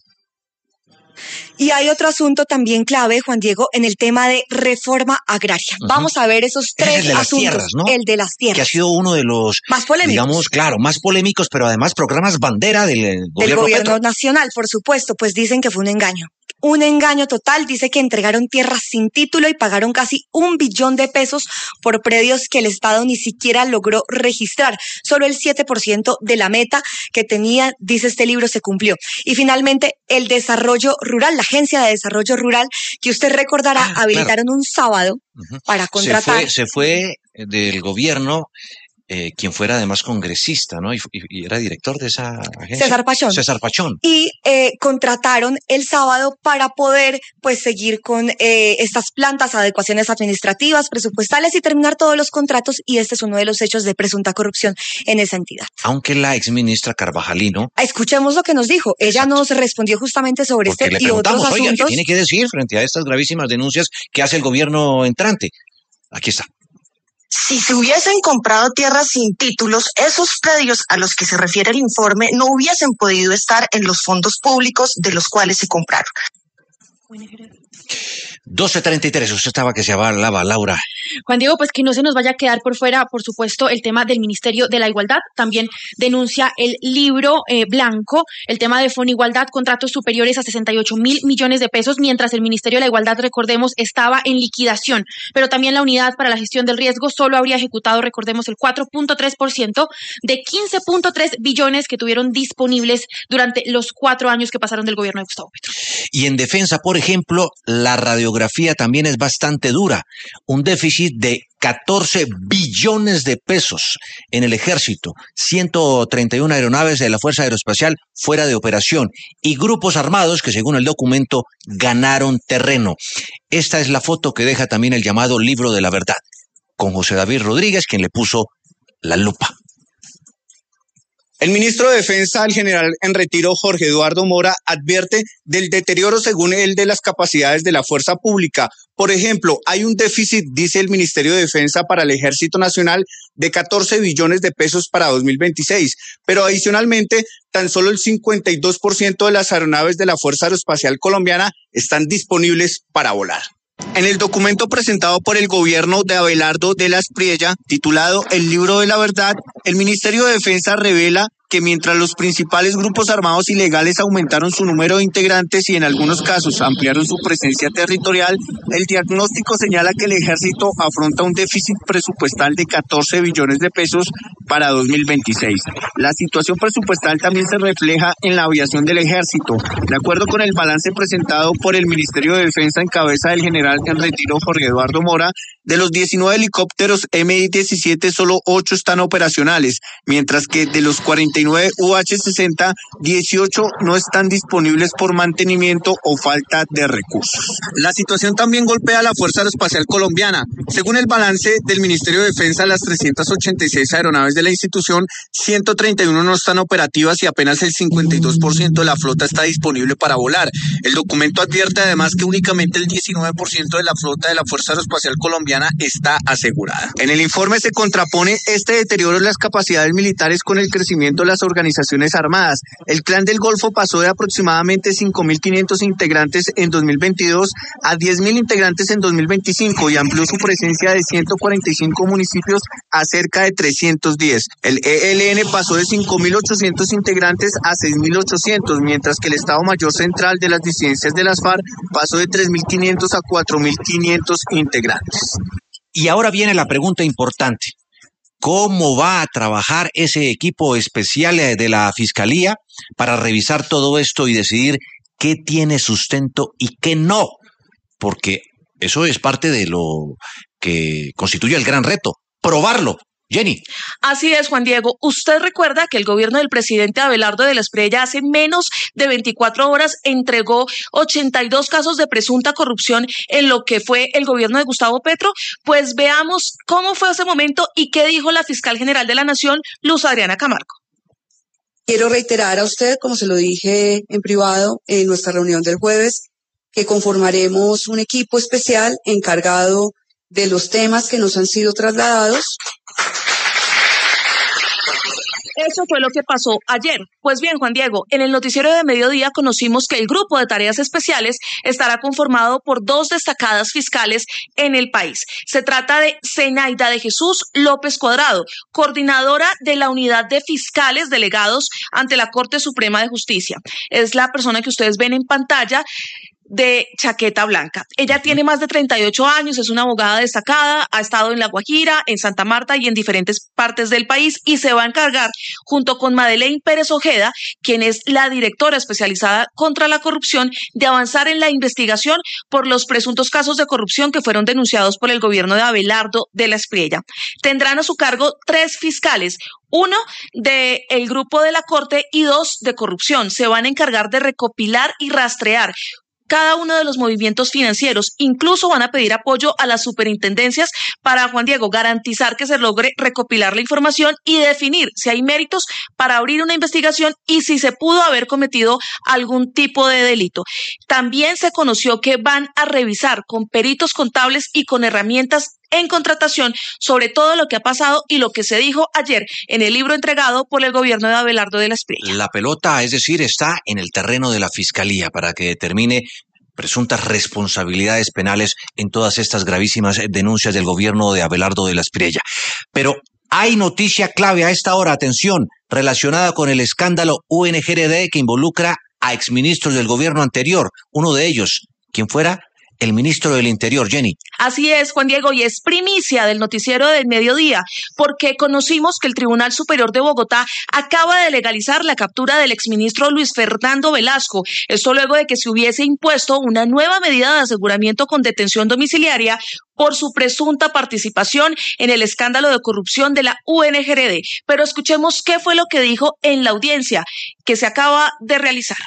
Speaker 1: Y hay otro asunto también clave, Juan Diego, en el tema de reforma agraria. Uh-huh. Vamos a ver esos tres
Speaker 8: el de las
Speaker 1: asuntos.
Speaker 8: Tierras, ¿no?
Speaker 1: El de las tierras.
Speaker 8: Que ha sido uno de los
Speaker 1: más polémicos.
Speaker 8: Digamos, claro, más polémicos, pero además programas bandera del, del gobierno,
Speaker 1: del gobierno
Speaker 8: Petro.
Speaker 1: nacional, por supuesto, pues dicen que fue un engaño. Un engaño total, dice que entregaron tierras sin título y pagaron casi un billón de pesos por predios que el Estado ni siquiera logró registrar. Solo el siete por ciento de la meta que tenía, dice este libro, se cumplió. Y finalmente, el desarrollo rural, la Agencia de Desarrollo Rural, que usted recordará, ah, habilitaron claro. un sábado uh-huh. para contratar.
Speaker 8: Se fue, se fue del gobierno eh, quien fuera además congresista, ¿no? Y, y, y era director de esa agencia.
Speaker 1: César Pachón.
Speaker 8: César Pachón.
Speaker 1: Y eh, contrataron el sábado para poder pues seguir con eh, estas plantas, adecuaciones administrativas, presupuestales y terminar todos los contratos, y este es uno de los hechos de presunta corrupción en esa entidad.
Speaker 8: Aunque la exministra Carvajalino...
Speaker 1: Escuchemos lo que nos dijo. Ella Exacto. nos respondió justamente sobre
Speaker 8: Porque
Speaker 1: este
Speaker 8: le
Speaker 1: y otros
Speaker 8: oiga,
Speaker 1: asuntos.
Speaker 8: ¿qué tiene que decir frente a estas gravísimas denuncias que hace el gobierno entrante? Aquí está.
Speaker 10: Si se hubiesen comprado tierras sin títulos, esos predios a los que se refiere el informe no hubiesen podido estar en los fondos públicos de los cuales se compraron.
Speaker 8: doce treinta y tres, usted estaba que se hablaba, Laura.
Speaker 7: Juan Diego, pues que no se nos vaya a quedar por fuera, por supuesto, el tema del Ministerio de la Igualdad. También denuncia el libro eh, blanco, el tema de Fonigualdad, contratos superiores a sesenta y ocho mil millones de pesos, mientras el Ministerio de la Igualdad, recordemos, estaba en liquidación. Pero también la Unidad para la Gestión del Riesgo solo habría ejecutado, recordemos, el cuatro punto tres por ciento de quince punto tres billones que tuvieron disponibles durante los cuatro años que pasaron del gobierno de Gustavo Petro.
Speaker 8: Y en defensa, por ejemplo, la radiografía también es bastante dura. Un déficit de catorce billones de pesos en el ejército, ciento treinta y una aeronaves de la Fuerza Aeroespacial fuera de operación y grupos armados que, según el documento, ganaron terreno. Esta es la foto que deja también el llamado Libro de la Verdad, con José David Rodríguez, quien le puso la lupa.
Speaker 11: El ministro de Defensa, el general en retiro Jorge Eduardo Mora, advierte del deterioro, según él, de las capacidades de la fuerza pública. Por ejemplo, hay un déficit, dice el Ministerio de Defensa, para el Ejército Nacional de catorce billones de pesos para dos mil veintiséis, pero adicionalmente, tan solo el cincuenta y dos por ciento de las aeronaves de la Fuerza Aeroespacial Colombiana están disponibles para volar. En el documento presentado por el gobierno de Abelardo de la Espriella, titulado El Libro de la Verdad, el Ministerio de Defensa revela que mientras los principales grupos armados ilegales aumentaron su número de integrantes y en algunos casos ampliaron su presencia territorial, el diagnóstico señala que el ejército afronta un déficit presupuestal de catorce billones de pesos para dos mil veintiséis. La situación presupuestal también se refleja en la aviación del ejército. De acuerdo con el balance presentado por el Ministerio de Defensa en cabeza del general en retiro Jorge Eduardo Mora, de los diecinueve helicópteros M I diecisiete solo ocho están operacionales, mientras que de los cuarenta y nueve U H sesenta, dieciocho no están disponibles por mantenimiento o falta de recursos. La situación también golpea a la Fuerza Aeroespacial Colombiana. Según el balance del Ministerio de Defensa, las trescientas ochenta y seis aeronaves de la institución, ciento treinta y uno no están operativas y apenas el cincuenta y dos por ciento de la flota está disponible para volar. El documento advierte además que únicamente el diecinueve por ciento de la flota de la Fuerza Aeroespacial Colombiana está asegurada. En el informe se contrapone este deterioro de las capacidades militares con el crecimiento de las organizaciones armadas. El Clan del Golfo pasó de aproximadamente cinco mil quinientos integrantes en dos mil veintidós a diez mil integrantes en dos mil veinticinco y amplió su presencia de ciento cuarenta y cinco municipios a cerca de trescientos diez. El E L N pasó de cinco mil ochocientos integrantes a seis mil ochocientos, mientras que el Estado Mayor Central de las disidencias de las FARC pasó de tres mil quinientos a cuatro mil quinientos integrantes.
Speaker 8: Y ahora viene la pregunta importante. ¿Cómo va a trabajar ese equipo especial de la Fiscalía para revisar todo esto y decidir qué tiene sustento y qué no? Porque eso es parte de lo que constituye el gran reto, probarlo. Jenny.
Speaker 12: Así es, Juan Diego. Usted recuerda que el gobierno del presidente Abelardo de la Espriella hace menos de veinticuatro horas entregó ochenta y dos casos de presunta corrupción en lo que fue el gobierno de Gustavo Petro. Pues veamos cómo fue ese momento y qué dijo la fiscal general de la Nación, Luz Adriana Camargo.
Speaker 13: Quiero reiterar a usted, como se lo dije en privado en nuestra reunión del jueves, que conformaremos un equipo especial encargado de los temas que nos han sido trasladados.
Speaker 12: Eso fue lo que pasó ayer. Pues bien, Juan Diego, en el noticiero de mediodía conocimos que el grupo de tareas especiales estará conformado por dos destacadas fiscales en el país. Se trata de Zenaida de Jesús López Cuadrado, coordinadora de la unidad de fiscales delegados ante la Corte Suprema de Justicia. Es la persona que ustedes ven en pantalla. de chaqueta blanca. Ella tiene más de treinta y ocho años, es una abogada destacada, ha estado en La Guajira, en Santa Marta y en diferentes partes del país y se va a encargar junto con Madeleine Pérez Ojeda, quien es la directora especializada contra la corrupción, de avanzar en la investigación por los presuntos casos de corrupción que fueron denunciados por el gobierno de Abelardo de la Espriella. Tendrán a su cargo tres fiscales, uno del grupo de la Corte y dos de corrupción. Se van a encargar de recopilar y rastrear cada uno de los movimientos financieros. Incluso van a pedir apoyo a las superintendencias para, Juan Diego, garantizar que se logre recopilar la información y definir si hay méritos para abrir una investigación y si se pudo haber cometido algún tipo de delito. También se conoció que van a revisar con peritos contables y con herramientas en contratación sobre todo lo que ha pasado y lo que se dijo ayer en el libro entregado por el gobierno de Abelardo de la Espriella.
Speaker 8: La pelota, es decir, está en el terreno de la Fiscalía para que determine presuntas responsabilidades penales en todas estas gravísimas denuncias del gobierno de Abelardo de la Espriella. Pero hay noticia clave a esta hora, atención, relacionada con el escándalo U N G R D que involucra a exministros del gobierno anterior. Uno de ellos, ¿quién fuera? El ministro del Interior, Jenny.
Speaker 12: Así es, Juan Diego, y es primicia del noticiero del mediodía, porque conocimos que el Tribunal Superior de Bogotá acaba de legalizar la captura del exministro Luis Fernando Velasco. Esto luego de que se hubiese impuesto una nueva medida de aseguramiento con detención domiciliaria por su presunta participación en el escándalo de corrupción de la U N G R D. Pero escuchemos qué fue lo que dijo en la audiencia que se acaba de realizar.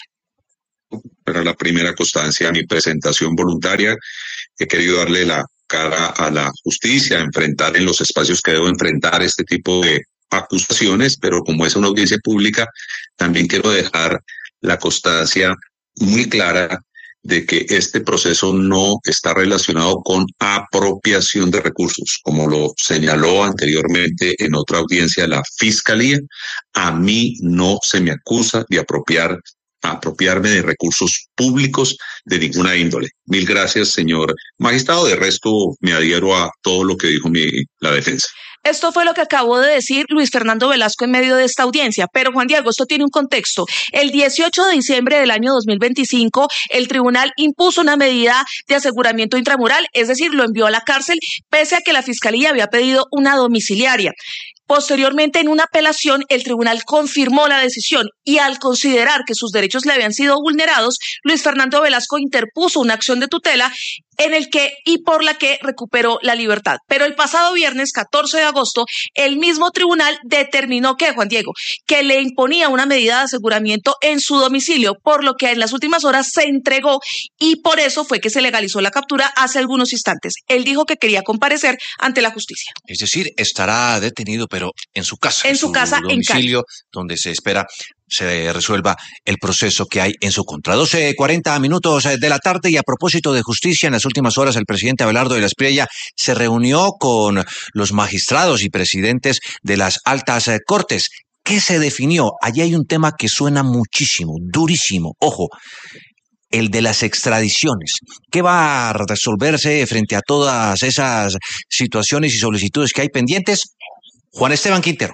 Speaker 14: Para la primera constancia, mi presentación voluntaria, he querido darle la cara a la justicia, enfrentar en los espacios que debo enfrentar este tipo de acusaciones, pero como es una audiencia pública, también quiero dejar la constancia muy clara de que este proceso no está relacionado con apropiación de recursos, como lo señaló anteriormente en otra audiencia la Fiscalía. A mí no se me acusa de apropiar apropiarme de recursos públicos de ninguna índole. Mil gracias, señor magistrado. De resto, me adhiero a todo lo que dijo mi, la defensa.
Speaker 12: Esto fue lo que acabó de decir Luis Fernando Velasco en medio de esta audiencia. Pero, Juan Diego, esto tiene un contexto. El dieciocho de diciembre del año dos mil veinticinco, el tribunal impuso una medida de aseguramiento intramural, es decir, lo envió a la cárcel, pese a que la Fiscalía había pedido una domiciliaria. Posteriormente, en una apelación, el tribunal confirmó la decisión y al considerar que sus derechos le habían sido vulnerados, Luis Fernando Velasco interpuso una acción de tutela en el que y por la que recuperó la libertad. Pero el pasado viernes catorce de agosto, el mismo tribunal determinó que, Juan Diego, que le imponía una medida de aseguramiento en su domicilio, por lo que en las últimas horas se entregó y por eso fue que se legalizó la captura hace algunos instantes. Él dijo que quería comparecer ante la justicia.
Speaker 8: Es decir, estará detenido, pero en su casa.
Speaker 12: En su, su casa,
Speaker 8: domicilio,
Speaker 12: en Cali,
Speaker 8: donde se espera se resuelva el proceso que hay en su contra. doce cuarenta minutos de la tarde, y a propósito de justicia, en las últimas horas el presidente Abelardo de la Espriella se reunió con los magistrados y presidentes de las altas cortes. ¿Qué se definió? Allí hay un tema que suena muchísimo, durísimo. Ojo, el de las extradiciones. ¿Qué va a resolverse frente a todas esas situaciones y solicitudes que hay pendientes? Juan Esteban Quintero.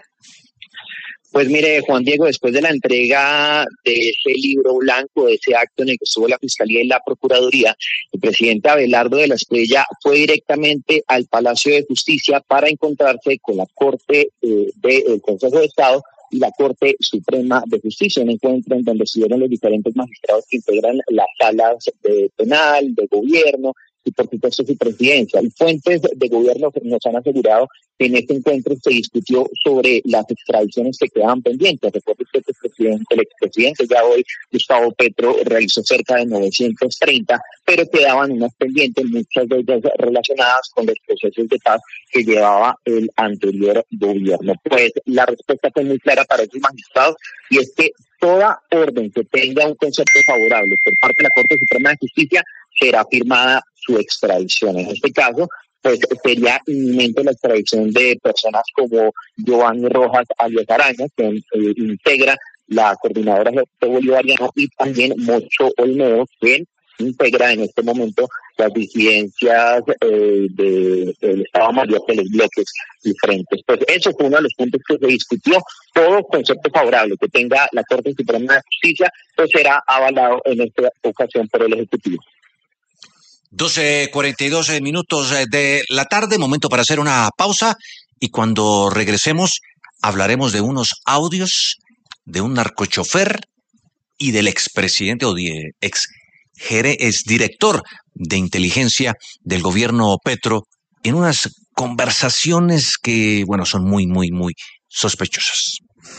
Speaker 15: Pues mire, Juan Diego, después de la entrega de ese libro blanco, de ese acto en el que estuvo la Fiscalía y la Procuraduría, el presidente Abelardo de la Espriella fue directamente al Palacio de Justicia para encontrarse con la Corte eh, del Consejo de Estado y la Corte Suprema de Justicia, un encuentro en donde estuvieron los diferentes magistrados que integran las salas de penal, de gobierno y por supuesto su presidencia. Y fuentes de gobierno nos han asegurado que en este encuentro se discutió sobre las extradiciones que quedaban pendientes. Recuerdo que el expresidente, el expresidente ya hoy, Gustavo Petro, realizó cerca de novecientos treinta, pero quedaban unas pendientes, muchas de ellas relacionadas con los procesos de paz que llevaba el anterior gobierno. Pues la respuesta fue muy clara para esos magistrados, y es que toda orden que tenga un concepto favorable por parte de la Corte Suprema de Justicia será firmada su extradición. En este caso, pues sería inminente la extradición de personas como Giovanni Rojas alias Araña, que eh, integra la Coordinadora de Bolivariano, y también Mocho Olmedo, que integra en este momento las disidencias eh, del de Estado Mayor de los bloques diferentes. Pues eso fue uno de los puntos que se discutió. Todo concepto favorable que tenga la Corte Suprema de Justicia pues será avalado en esta ocasión por el Ejecutivo.
Speaker 8: doce cuarenta y dos minutos de la tarde, momento para hacer una pausa y cuando regresemos hablaremos de unos audios de un narcochofer y del expresidente o de ex director de inteligencia del gobierno Petro en unas conversaciones que, bueno, son muy, muy, muy sospechosas.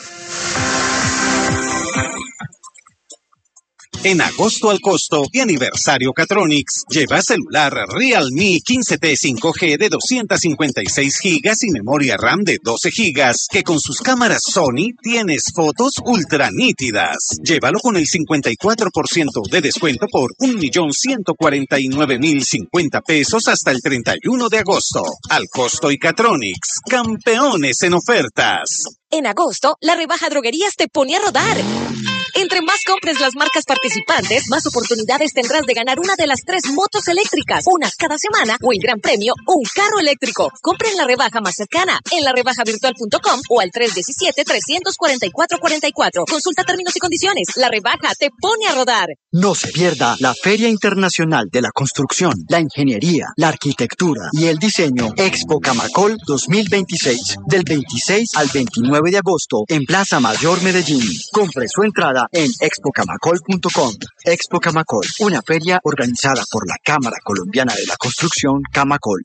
Speaker 25: En agosto al costo y aniversario Catronics, lleva celular Realme quince T cinco G de doscientos cincuenta y seis gigas y memoria RAM de doce gigas, que con sus cámaras Sony tienes fotos ultra nítidas. Llévalo con el cincuenta y cuatro por ciento de descuento por un millón ciento cuarenta y nueve mil cincuenta pesos hasta el treinta y uno de agosto. Al costo y Catronics, campeones en ofertas.
Speaker 16: En agosto, la rebaja droguerías te pone a rodar. Entre más compres las marcas participantes, más oportunidades tendrás de ganar una de las tres motos eléctricas, una cada semana o en gran premio, un carro eléctrico. Compra en la rebaja más cercana, en la rebaja virtual punto com o al tres uno siete, tres cuatro cuatro, cuatro cuatro. Consulta términos y condiciones. La rebaja te pone a rodar.
Speaker 17: No se pierda la Feria Internacional de la Construcción, la Ingeniería, la Arquitectura y el Diseño Expo Camacol dos mil veintiséis, del veintiséis al veintinueve de agosto en Plaza Mayor Medellín. Compre su entrada en expo camacol punto com. Expo Camacol, una feria organizada por la Cámara Colombiana de la Construcción, Camacol.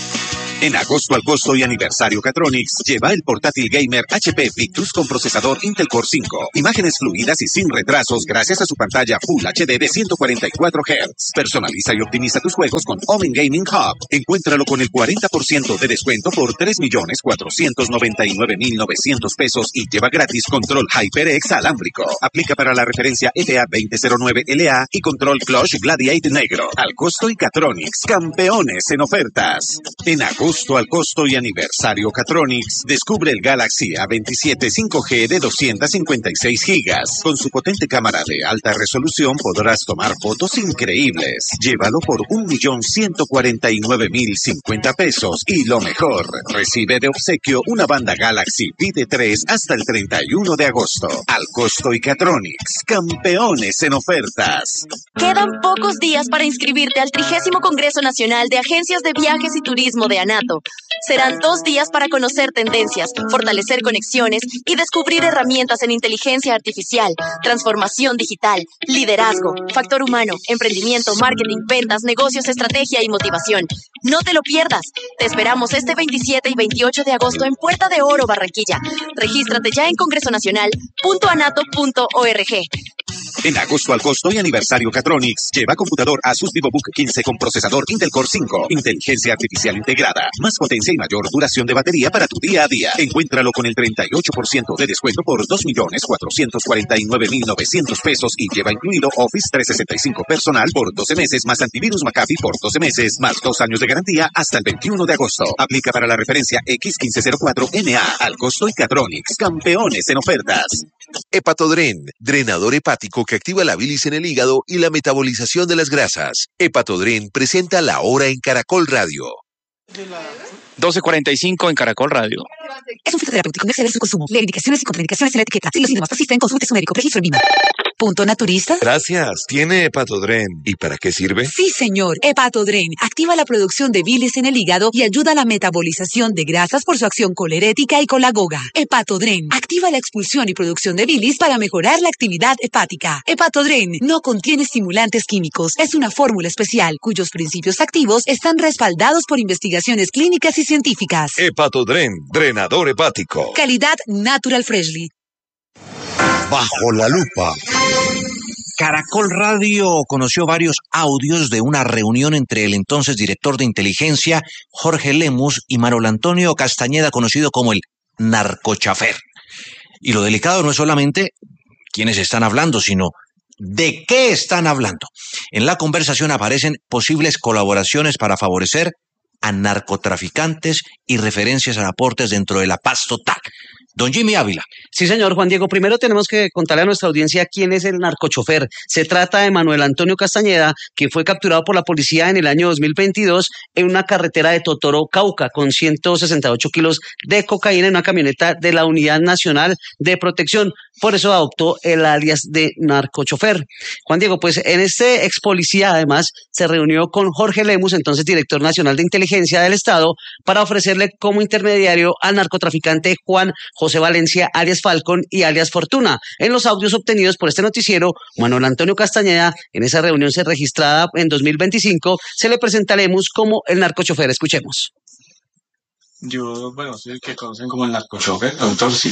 Speaker 25: En agosto al costo y aniversario Catronics, lleva el portátil gamer H P Victus con procesador Intel Core cinco. Imágenes fluidas y sin retrasos gracias a su pantalla Full H D de ciento cuarenta y cuatro hertz. Personaliza y optimiza tus juegos con Omen Gaming Hub. Encuéntralo con el cuarenta por ciento de descuento por tres millones cuatrocientos noventa y nueve mil novecientos pesos y lleva gratis control HyperX alámbrico. Aplica para la referencia F A veinte cero nueve L A y control Clutch Gladiate negro. Al costo y Catronics, campeones en ofertas. En agosto Agosto al costo y aniversario Catronics, descubre el Galaxy A veintisiete cinco G de doscientos cincuenta y seis gigas. Con su potente cámara de alta resolución podrás tomar fotos increíbles. Llévalo por un millón ciento cuarenta y nueve mil cincuenta pesos y lo mejor, recibe de obsequio una banda Galaxy Pide tres hasta el treinta y uno de agosto. Al costo y Catronics, campeones en ofertas.
Speaker 27: Quedan pocos días para inscribirte al trigésimo Congreso Nacional de Agencias de Viajes y Turismo de ANATO. Serán dos días para conocer tendencias, fortalecer conexiones y descubrir herramientas en inteligencia artificial, transformación digital, liderazgo, factor humano, emprendimiento, marketing, ventas, negocios, estrategia y motivación. No te lo pierdas. Te esperamos este veintisiete y veintiocho de agosto en Puerta de Oro, Barranquilla. Regístrate ya en congreso nacional punto anato punto org.
Speaker 25: En agosto al costo y aniversario Catronics, lleva computador Asus VivoBook quince con procesador Intel Core cinco, inteligencia artificial integrada, más potencia y mayor duración de batería para tu día a día. Encuéntralo con el treinta y ocho por ciento de descuento por dos millones cuatrocientos cuarenta y nueve mil novecientos pesos y lleva incluido Office trescientos sesenta y cinco personal por doce meses, más antivirus McAfee por doce meses, más dos años de garantía hasta el veintiuno de agosto. Aplica para la referencia X quince cero cuatro N A. Al costo y Catronics, campeones en ofertas.
Speaker 18: Hepatodren, drenador hepático que activa la bilis en el hígado y la metabolización de las grasas. Hepatodren presenta La Hora en Caracol Radio.
Speaker 19: doce cuarenta y cinco en Caracol Radio.
Speaker 16: Es un fitoterapéutico, no exceder su consumo. Leer indicaciones y contraindicaciones en la etiqueta. Si los síntomas persisten, consulte a su médico. Registro en Vima. ¿Punto naturista?
Speaker 18: Gracias. Tiene Hepatodren. ¿Y para qué sirve?
Speaker 16: Sí, señor. Hepatodren activa la producción de bilis en el hígado y ayuda a la metabolización de grasas por su acción colerética y colagoga. Hepatodren activa la expulsión y producción de bilis para mejorar la actividad hepática. Hepatodren no contiene estimulantes químicos. Es una fórmula especial cuyos principios activos están respaldados por investigaciones clínicas y científicas.
Speaker 18: Hepatodren, drenador hepático.
Speaker 16: Calidad Natural Freshly.
Speaker 18: Bajo la lupa.
Speaker 8: Caracol Radio conoció varios audios de una reunión entre el entonces director de inteligencia, Jorge Lemus, y Manuel Antonio Castañeda, conocido como el narcochafer. Y lo delicado no es solamente quiénes están hablando, sino de qué están hablando. En la conversación aparecen posibles colaboraciones para favorecer a narcotraficantes y referencias a aportes dentro de la paz total. Don Jimmy Ávila.
Speaker 2: Sí, señor Juan Diego. Primero tenemos que contarle a nuestra audiencia quién es el narcochofer. Se trata de Manuel Antonio Castañeda, que fue capturado por la policía en el año dos mil veintidós en una carretera de Totoro, Cauca, con ciento sesenta y ocho kilos de cocaína en una camioneta de la Unidad Nacional de Protección. Por eso adoptó el alias de narcochofer. Juan Diego, pues en este ex policía además se reunió con Jorge Lemus, entonces director nacional de inteligencia del Estado, para ofrecerle como intermediario al narcotraficante Juan José Valencia, alias Falcon y alias Fortuna. En los audios obtenidos por este noticiero, Manuel Antonio Castañeda, en esa reunión se registrada en dos mil veinticinco, se le presenta a Lemus como el narcochofer. Escuchemos.
Speaker 20: Yo, bueno, soy el que conocen como el narcochofer, doctor, sí.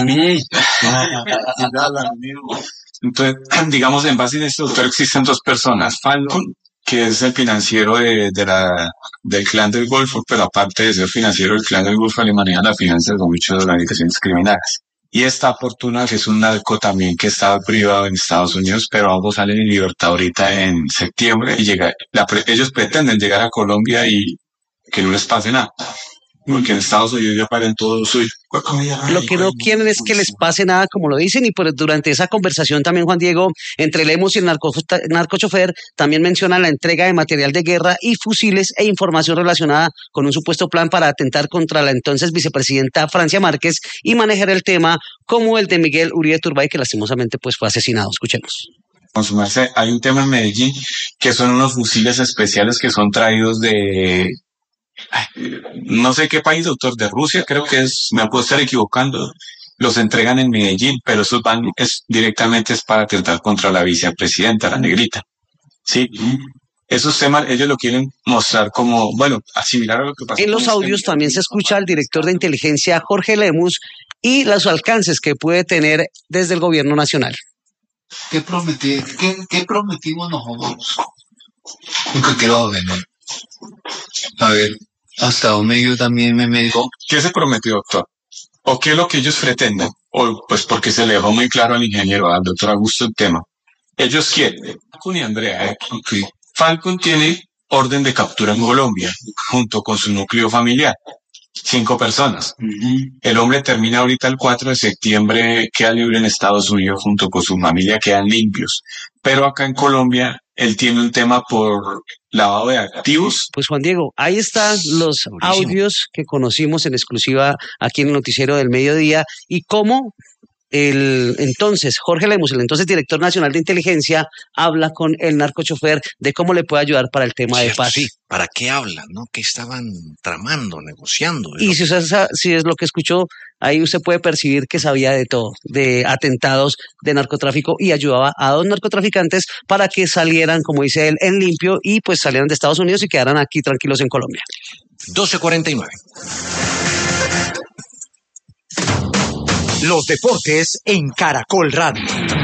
Speaker 20: Entonces, digamos, en base a este doctor existen dos personas. Falcon, que es el financiero de, de la, del clan del Golfo, pero aparte de ser financiero del clan del Golfo, le maneja las finanzas de muchas organizaciones criminales. Y esta Fortuna, que es un narco también que estaba privado en Estados Unidos, pero ambos salen en libertad ahorita en septiembre y llega, la, ellos pretenden llegar a Colombia y que no les pase nada. Porque en Estados Unidos ya pagan todo suyo.
Speaker 2: Lo que no quieren es que les pase nada, como lo dicen, y por, durante esa conversación también, Juan Diego, entre Lemus y el narco, narcochofer, también menciona la entrega de material de guerra y fusiles e información relacionada con un supuesto plan para atentar contra la entonces vicepresidenta Francia Márquez y manejar el tema como el de Miguel Uribe Turbay, que lastimosamente pues fue asesinado. Escuchemos.
Speaker 20: Consumarse, hay un tema en Medellín que son unos fusiles especiales que son traídos de... no sé qué país, doctor, de Rusia, creo que es, me puedo estar equivocando, los entregan en Medellín, pero esos van es, directamente es para atentar contra la vicepresidenta, la negrita. Sí, esos temas ellos lo quieren mostrar como, bueno, asimilar a lo que pasó.
Speaker 2: En los audios también se escucha al director de inteligencia, Jorge Lemus, y los alcances que puede tener desde el gobierno nacional.
Speaker 21: ¿Qué prometí, qué, qué prometimos nosotros? Porque quiero ver, ¿no? A ver, hasta donde yo también me medico.
Speaker 20: ¿Qué se prometió, doctor? ¿O qué es lo que ellos pretenden? O pues porque se le dejó muy claro al ingeniero, al doctor Augusto, el tema. Ellos quieren, Falcon y Andrea, ¿eh? Okay. Falcon tiene orden de captura en Colombia, junto con su núcleo familiar. Cinco personas. Uh-huh. El hombre termina ahorita el cuatro de septiembre, queda libre en Estados Unidos, junto con su familia quedan limpios. Pero acá en Colombia, él tiene un tema por lavado de activos.
Speaker 2: Pues Juan Diego, ahí están los Buenísimo. audios que conocimos en exclusiva aquí en el noticiero del mediodía y cómo el entonces Jorge Lemus, el entonces director nacional de inteligencia, habla con el narcochofer de cómo le puede ayudar para el tema Cierto, de paz.
Speaker 8: Sí. ¿Para qué hablan? ¿No? ¿Qué estaban tramando, negociando?
Speaker 2: Y si, usted, si es lo que escuchó, ahí usted puede percibir que sabía de todo, de atentados, de narcotráfico, y ayudaba a dos narcotraficantes para que salieran, como dice él, en limpio y pues salieran de Estados Unidos y quedaran aquí tranquilos en Colombia.
Speaker 8: doce cuarenta y nueve.
Speaker 17: Los deportes en Caracol Radio.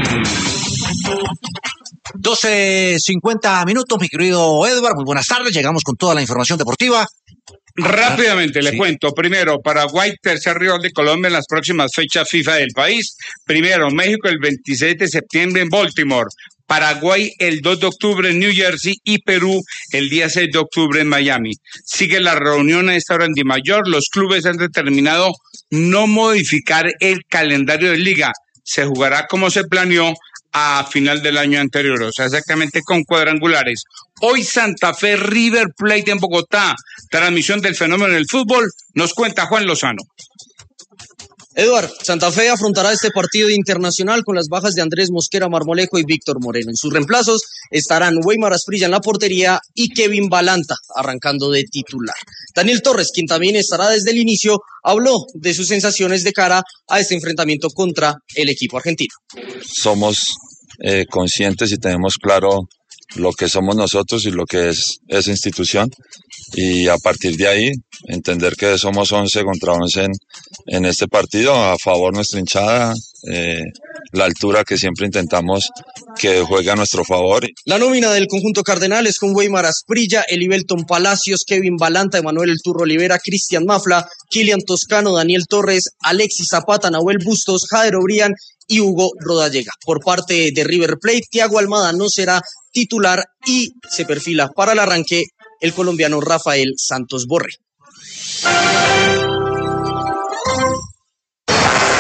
Speaker 8: doce cincuenta minutos, mi querido Edward. Muy buenas tardes. Llegamos con toda la información deportiva.
Speaker 22: Rápidamente le
Speaker 8: sí.
Speaker 22: cuento. Primero, Paraguay, tercer rival de Colombia en las próximas fechas FIFA del país. Primero, México el veintiséis de septiembre en Baltimore. Paraguay el dos de octubre en New Jersey y Perú el día seis de octubre en Miami. Sigue la reunión a esta hora en Dimayor. Los clubes han determinado no modificar el calendario de liga. Se jugará como se planeó a final del año anterior, o sea, exactamente con cuadrangulares. Hoy Santa Fe River Plate en Bogotá. Transmisión del fenómeno del fútbol. Nos cuenta Juan Lozano.
Speaker 23: Eduard, Santa Fe afrontará este partido internacional con las bajas de Andrés Mosquera Marmolejo y Víctor Moreno. En sus reemplazos estarán Weimar Asprilla en la portería y Kevin Balanta arrancando de titular. Daniel Torres, quien también estará desde el inicio, habló de sus sensaciones de cara a este enfrentamiento contra el equipo argentino.
Speaker 24: Somos eh, conscientes y tenemos claro lo que somos nosotros y lo que es esa institución, y a partir de ahí entender que somos once contra once en, en este partido, a favor nuestra hinchada, eh, la altura que siempre intentamos que juegue a nuestro favor.
Speaker 23: La nómina del conjunto cardenal es con Weimar Asprilla, Elibelton Palacios, Kevin Balanta, Emanuel El Turro Olivera, Cristian Mafla, Kilian Toscano, Daniel Torres, Alexis Zapata, Nahuel Bustos, Jader Obrián y Hugo Rodallega. Por parte de River Plate, Thiago Almada no será titular y se perfila para el arranque el colombiano Rafael Santos Borré.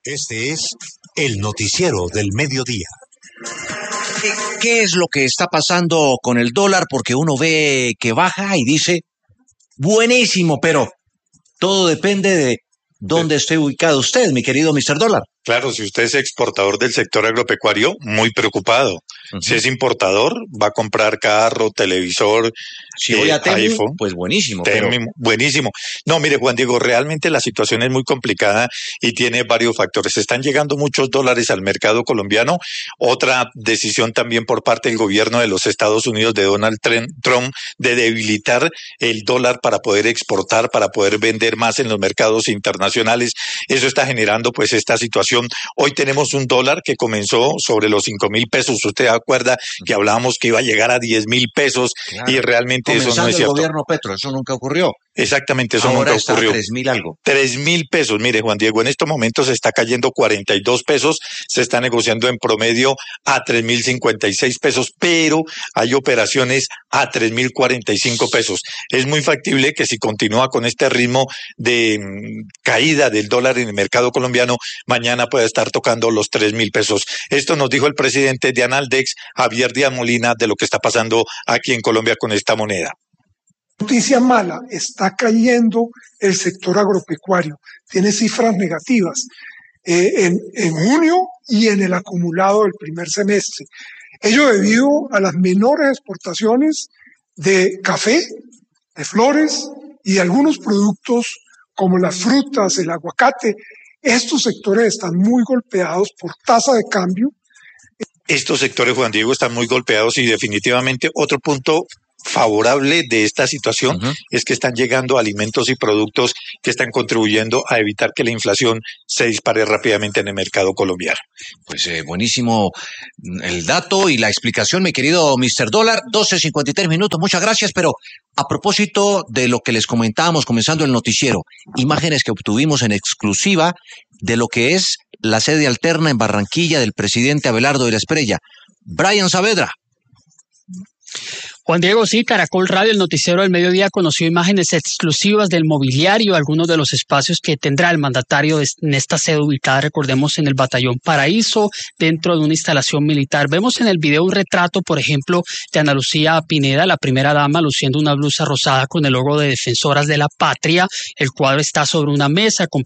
Speaker 1: Este es el noticiero del mediodía.
Speaker 8: ¿Qué es lo que está pasando con el dólar? Porque uno ve que baja y dice, buenísimo, pero todo depende de dónde esté ubicado usted, mi querido mister Dólar.
Speaker 3: Claro, si usted es exportador del sector agropecuario, muy preocupado. Uh-huh. Si es importador, va a comprar carro, televisor,
Speaker 8: si voy a
Speaker 3: eh,
Speaker 8: Temu,
Speaker 3: iPhone.
Speaker 8: Pues buenísimo.
Speaker 3: Temu,
Speaker 8: pero...
Speaker 3: Buenísimo. No, mire, Juan Diego, realmente la situación es muy complicada y tiene varios factores. Están llegando muchos dólares al mercado colombiano. Otra decisión también por parte del gobierno de los Estados Unidos, de Donald Trump, de debilitar el dólar para poder exportar, para poder vender más en los mercados internacionales. Eso está generando pues esta situación. Hoy tenemos un dólar que comenzó sobre los cinco mil pesos. Usted acuerda que hablábamos que iba a llegar a diez mil pesos, claro, y realmente eso no es cierto.
Speaker 8: El gobierno Petro, eso nunca ocurrió.
Speaker 3: Exactamente, eso
Speaker 8: Ahora
Speaker 3: nunca
Speaker 8: está
Speaker 3: ocurrió.
Speaker 8: tres mil algo.
Speaker 3: Tres mil pesos. Mire, Juan Diego, en estos momentos se está cayendo cuarenta y dos pesos, se está negociando en promedio a tres mil cincuenta y seis pesos, pero hay operaciones a tres mil cuarenta y cinco pesos. Es muy factible que si continúa con este ritmo de mmm, caída del dólar en el mercado colombiano, mañana pueda estar tocando los tres mil pesos. Esto nos dijo el presidente de Analdex, Javier Díaz Molina, de lo que está pasando aquí en Colombia con esta moneda.
Speaker 4: Noticia mala, está cayendo el sector agropecuario, tiene cifras negativas eh, en, en junio y en el acumulado del primer semestre. Ello debido a las menores exportaciones de café, de flores y de algunos productos como las frutas, el aguacate. Estos sectores están muy golpeados por tasa de cambio.
Speaker 3: Estos sectores, Juan Diego, están muy golpeados y definitivamente otro punto favorable de esta situación uh-huh. es que están llegando alimentos y productos que están contribuyendo a evitar que la inflación se dispare rápidamente en el mercado colombiano.
Speaker 8: Pues eh, buenísimo el dato y la explicación, mi querido mister Dólar. doce cincuenta y tres minutos, muchas gracias, pero a propósito de lo que les comentábamos comenzando el noticiero, imágenes que obtuvimos en exclusiva de lo que es la sede alterna en Barranquilla del presidente Abelardo de la Espriella. Brian Saavedra.
Speaker 5: Juan Diego, sí, Caracol Radio, el noticiero del mediodía, conoció imágenes exclusivas del mobiliario, algunos de los espacios que tendrá el mandatario en esta sede ubicada, recordemos, en el Batallón Paraíso, dentro de una instalación militar. Vemos en el video un retrato, por ejemplo, de Ana Lucía Pineda, la primera dama, luciendo una blusa rosada con el logo de Defensoras de la Patria. El cuadro está sobre una mesa con